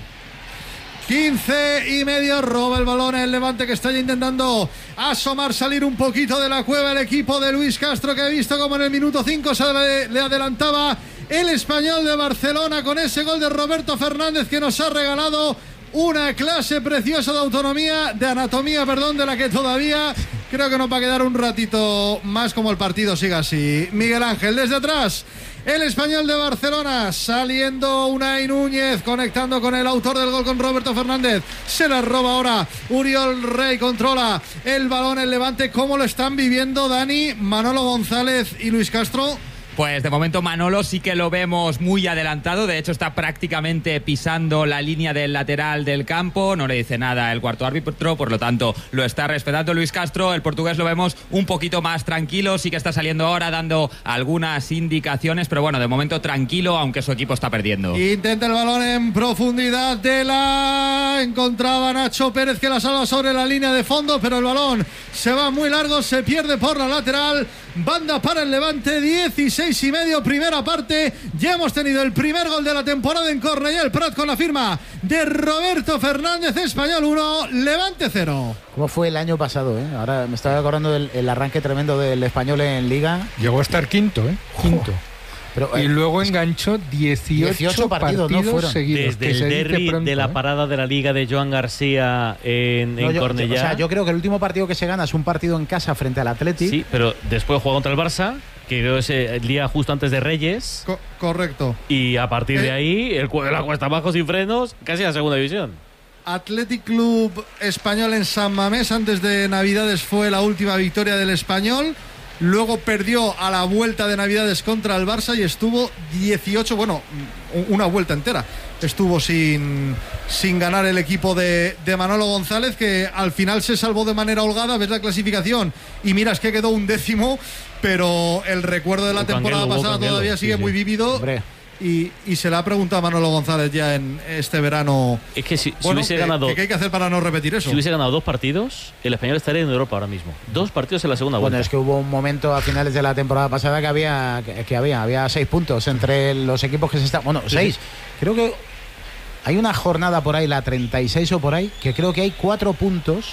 quince y medio, roba el balón el Levante, que está ya intentando asomar, salir un poquito de la cueva el equipo de Luis Castro, que ha visto como en el minuto cinco se le, le adelantaba el Español de Barcelona con ese gol de Roberto Fernández, que nos ha regalado una clase preciosa de autonomía, de anatomía, perdón, de la que todavía creo que nos va a quedar un ratito más, como el partido siga así. Miguel Ángel desde atrás. El Español de Barcelona, saliendo Unai Núñez, conectando con el autor del gol, con Roberto Fernández. Se la roba ahora Uriol Rey, controla el balón el Levante. ¿Cómo lo están viviendo, Dani, Manolo González y Luis Castro? Pues de momento Manolo sí que lo vemos muy adelantado, de hecho está prácticamente pisando la línea del lateral del campo, no le dice nada el cuarto árbitro, por lo tanto lo está respetando Luis Castro. El portugués lo vemos un poquito más tranquilo, sí que está saliendo ahora dando algunas indicaciones, pero bueno, de momento tranquilo, aunque su equipo está perdiendo. Intenta el balón en profundidad de la... Encontraba Nacho Pérez, que la salva sobre la línea de fondo, pero el balón se va muy largo, se pierde por la lateral. Banda para el Levante, dieciséis y medio, primera parte. Ya hemos tenido el primer gol de la temporada en Cornellá el Prat, con la firma de Roberto Fernández. Español uno, Levante cero. ¿Cómo fue el año pasado, eh? Ahora me estaba acordando del el arranque tremendo del Español en Liga. Llegó a estar quinto, ¿eh? Quinto. Pero, y eh, luego enganchó dieciocho, dieciocho partidos, partidos, ¿no? Fueron. seguidos. Desde que se el dice derbi pronto, de la ¿eh? parada de la Liga de Joan García en, no, en yo, Cornellá. Yo, o sea, yo creo que el último partido que se gana es un partido en casa frente al Athletic. Sí, pero después juega contra el Barça, que creo que es el día justo antes de Reyes. Co- correcto. Y a partir de Eh. ahí, el cu- la cuesta abajo sin frenos, casi a la segunda división. Athletic Club Español en San Mamés, antes de Navidades fue la última victoria del Español. Luego perdió a la vuelta de Navidades contra el Barça y estuvo dieciocho, bueno, una vuelta entera. Estuvo sin, sin ganar el equipo de, de Manolo González, que al final se salvó de manera holgada. Ves la clasificación y miras que quedó un décimo, pero el recuerdo de la Hubo temporada canguelo, hubo pasada canguelo, todavía sigue sí, sí. muy vívido. Hombre. Y, y se le ha preguntado a Manolo González ya en este verano. Es que si, si Bueno, hubiese ¿qué- ganado. qué hay que hacer para no repetir eso? Si hubiese ganado dos partidos, el Español estaría en Europa ahora mismo. Dos partidos en la segunda Bueno, vuelta. es que hubo un momento a finales de la temporada pasada que había que, que había había seis puntos entre los equipos que se están. Bueno, seis. Creo que hay una jornada por ahí, la treinta y seis o por ahí, que creo que hay cuatro puntos.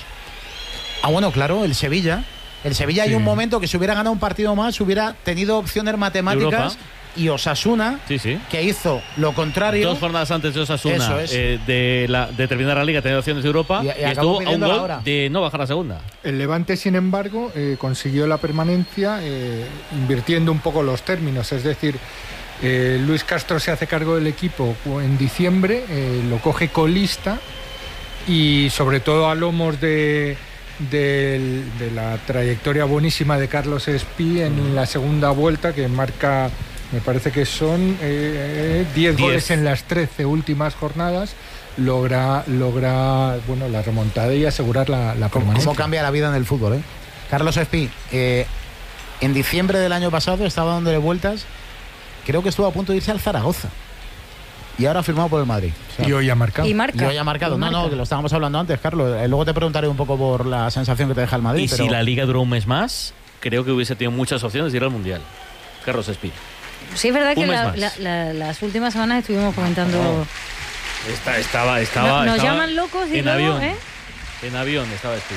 Ah, bueno, claro, el Sevilla. El Sevilla Sí. hay un momento que si hubiera ganado un partido más, hubiera tenido opciones matemáticas y Osasuna, sí, sí. que hizo lo contrario. Dos jornadas antes de Osasuna, Eso es. eh, de, la, de terminar la Liga, tener opciones de Europa, y, y, y estuvo a un gol de no bajar a segunda. El Levante, sin embargo, eh, consiguió la permanencia eh, invirtiendo un poco los términos, es decir, eh, Luis Castro se hace cargo del equipo en diciembre, eh, lo coge colista y sobre todo a lomos de... De, de la trayectoria buenísima de Carlos Espí en la segunda vuelta, que marca, me parece que son eh, diez goles en las trece últimas jornadas, logra logra bueno la remontada y asegurar la, la permanencia. ¿Cómo cambia la vida en el fútbol, eh? Carlos Espí, eh, en diciembre del año pasado estaba dándole vueltas, creo que estuvo a punto de irse al Zaragoza. Y ahora ha firmado por el Madrid. O sea, y hoy ha marcado. Y marca. Y hoy ha marcado. Y no, marca. no, que lo estábamos hablando antes, Carlos. Eh, luego te preguntaré un poco por la sensación que te deja el Madrid. Y pero... si la Liga duró un mes más, creo que hubiese tenido muchas opciones de ir al Mundial. Carlos Espí. Sí, es verdad Un que mes la, más. la, la, las últimas semanas estuvimos comentando... No. Esta, estaba, estaba, No- nos estaba llaman locos y en luego, avión. ¿eh? En avión estaba Espí.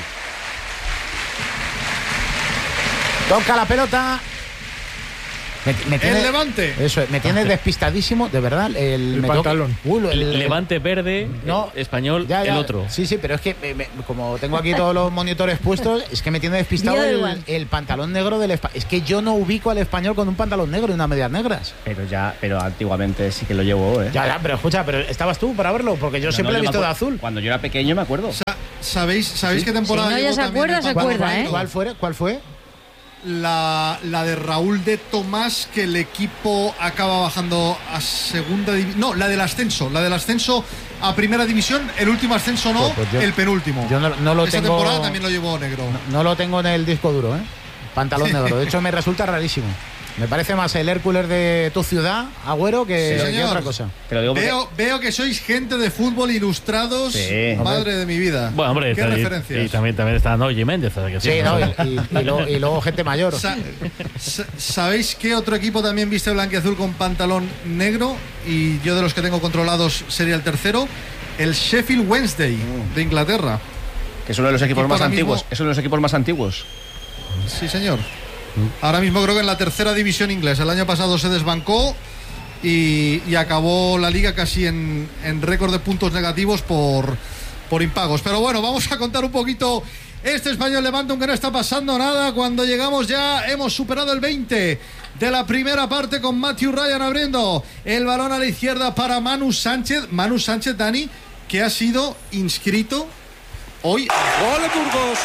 Toca la pelota. Me, me tiene, El Levante. Eso es, me tiene despistadísimo, de verdad. El, El me pantalón. toca- Uy, lo- el, el- Levante verde, No. español, Ya, ya. el otro. Sí, sí, pero es que me- me- como tengo aquí todos los monitores puestos, es que me tiene despistado Día del el, One. el pantalón negro del español. Es que yo no ubico al español con un pantalón negro y unas medias negras. Pero ya, pero antiguamente sí que lo llevó, ¿eh? Ya, ya, pero escucha, pero estabas tú para verlo, porque yo No, siempre no, lo he yo visto me de acuer- azul. Cuando yo era pequeño me acuerdo. Sa- ¿Sabéis, ¿sabéis qué temporada Si no, ya llevó se también acuerda, el se Pantalón acuerda, negro? ¿eh? ¿Cuál fue? ¿Cuál fue? La, la de Raúl de Tomás, que el equipo acaba bajando a segunda división. No, la del ascenso. La del ascenso a primera división. El último ascenso no, Pues, pues yo- el penúltimo. Yo no, no lo Esa tengo. temporada también lo llevó negro. No, no lo tengo en el disco duro, ¿eh? Pantalón negro. De hecho, me resulta rarísimo. Me parece más el Hércules de tu ciudad, Agüero, que, Sí, que señor. otra cosa. Te lo digo porque- Veo, veo que sois gente de fútbol ilustrados. Sí. Madre de mi vida. Bueno, hombre, ¿Qué y- referencias? y, también, también está Noye Méndez. o sea que Sí, no, y, y- y luego, y luego gente mayor. Sa- sa- ¿Sabéis qué otro equipo también viste blanquiazul con pantalón negro? Y yo de los que tengo controlados sería el tercero. El Sheffield Wednesday de Inglaterra. Que es uno de los equipos Equipo más ahora antiguos. mismo- Es uno de los equipos más antiguos. Sí, señor. Ahora mismo creo que en la tercera división inglesa. El año pasado se desbancó y, y acabó la liga casi en, en récord de puntos negativos por, por impagos. Pero bueno, vamos a contar un poquito este Español Levante, aunque no está pasando nada. Cuando llegamos ya hemos superado el veinte de la primera parte con Matthew Ryan abriendo el balón a la izquierda para Manu Sánchez. Manu Sánchez, Dani, que ha sido inscrito hoy. ¡Gol de Burgos!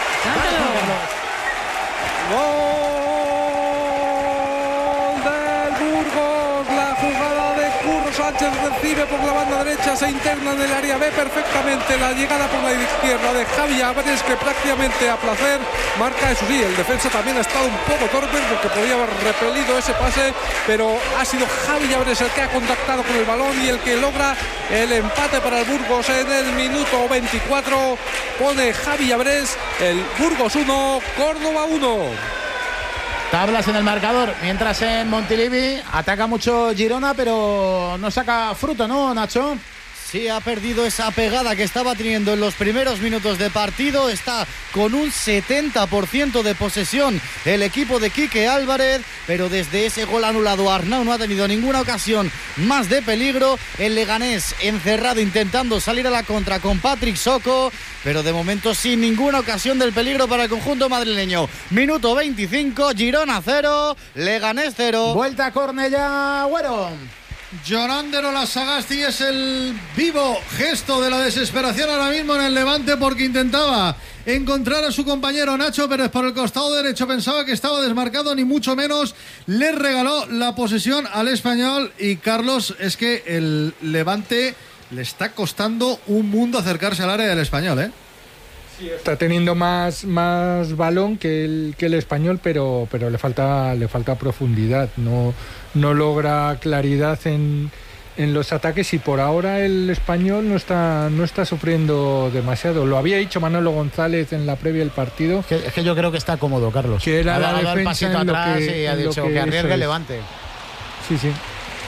¡Gol del Burgos! La jugada de Curro Sánchez recibe por la banda derecha, se interna en el área, ve perfectamente la llegada por la izquierda de Javi Álvarez, que prácticamente a placer marca eso sí. El defensa también ha estado un poco torpe porque podía haber repelido ese pase, pero ha sido Javi Álvarez el que ha contactado con el balón y el que logra el empate para el Burgos en el minuto veinticuatro. Pone Javi Álvarez el Burgos uno, Córdoba uno. Tablas en el marcador, mientras en Montilivi ataca mucho Girona, pero no saca fruto, ¿no, Nacho? Sí, ha perdido esa pegada que estaba teniendo en los primeros minutos de partido. Está con un setenta por ciento de posesión el equipo de Quique Álvarez, pero desde ese gol anulado Arnau no ha tenido ninguna ocasión más de peligro. El Leganés encerrado intentando salir a la contra con Patrick Soko, pero de momento sin ninguna ocasión del peligro para el conjunto madrileño. Minuto veinticinco, Girona cero, Leganés cero. Vuelta a Cornellá, Agüero. Llorandero la Sagasti es el vivo gesto de la desesperación ahora mismo en el Levante, porque intentaba encontrar a su compañero Nacho Pérez por el costado derecho, pensaba que estaba desmarcado, ni mucho menos, le regaló la posesión al Español. Y Carlos, es que el Levante le está costando un mundo acercarse al área del Español, ¿eh? Está teniendo más, más balón que el, que el Español, pero, pero le falta le falta profundidad. No, no logra claridad en, en los ataques y por ahora el Español no está no está sufriendo demasiado. Lo había dicho Manolo González en la previa del partido. Es que, es que yo creo que está cómodo, Carlos. Que era ha la dado el defensa pasito en lo atrás que- y ha en lo dicho que que, arriesgue eso el es. Levante. Sí, sí.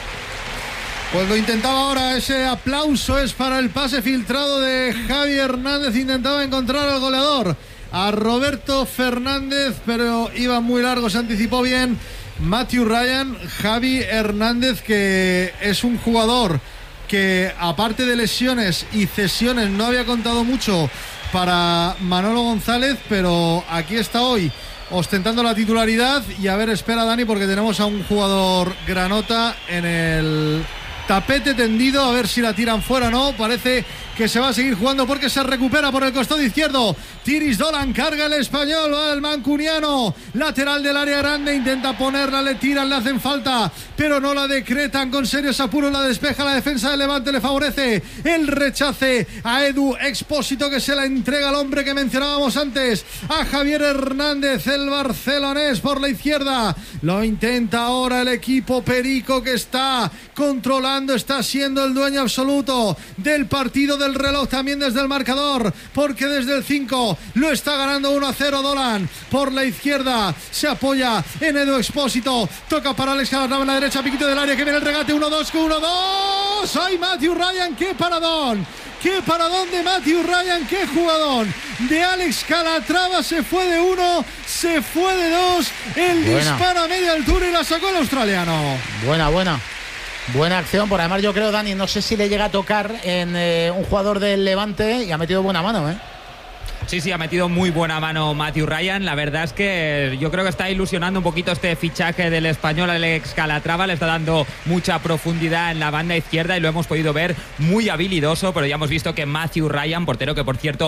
Pues lo intentaba ahora, ese aplauso es para el pase filtrado de Javi Hernández. Intentaba encontrar al goleador, a Roberto Fernández, pero iba muy largo, se anticipó bien Matthew Ryan, Javi Hernández, que es un jugador que aparte de lesiones y cesiones no había contado mucho para Manolo González, pero aquí está hoy ostentando la titularidad. Y a ver, espera Dani, porque tenemos a un jugador granota en el tapete tendido, a ver si la tiran fuera o no. Parece que se va a seguir jugando porque se recupera por el costado izquierdo. Tiris Dolan, carga el español, va el mancuniano, lateral del área grande, intenta ponerla, le tiran, le hacen falta, pero no la decretan, con serios apuros la despeja la defensa del Levante, le favorece el rechace a Edu Expósito, que se la entrega al hombre que mencionábamos antes, a Javier Hernández, el barcelonés, por la izquierda. Lo intenta ahora el equipo perico, que está controlando, está siendo el dueño absoluto del partido, del reloj, también desde el marcador, porque desde el cinco lo está ganando uno a cero Dolan. Por la izquierda se apoya en Edu Expósito, toca para Alex Calatrava en la derecha, piquito del área, que viene el regate, uno dos, uno dos. ¡Ay, Matthew Ryan! ¡Qué paradón! ¡Qué paradón de Matthew Ryan! ¡Qué jugador! De Alex Calatrava, se fue de uno, se fue de dos, el Buena. disparo a media altura y la sacó el australiano. Buena, buena. Buena acción, por además yo creo, Dani, no sé si le llega a tocar en eh, un jugador del Levante, y ha metido buena mano, ¿eh? Sí, sí, ha metido muy buena mano Matthew Ryan. La verdad es que yo creo que está ilusionando un poquito este fichaje del español Alex Calatrava. Le está dando mucha profundidad en la banda izquierda y lo hemos podido ver muy habilidoso, pero ya hemos visto que Matthew Ryan, portero que por cierto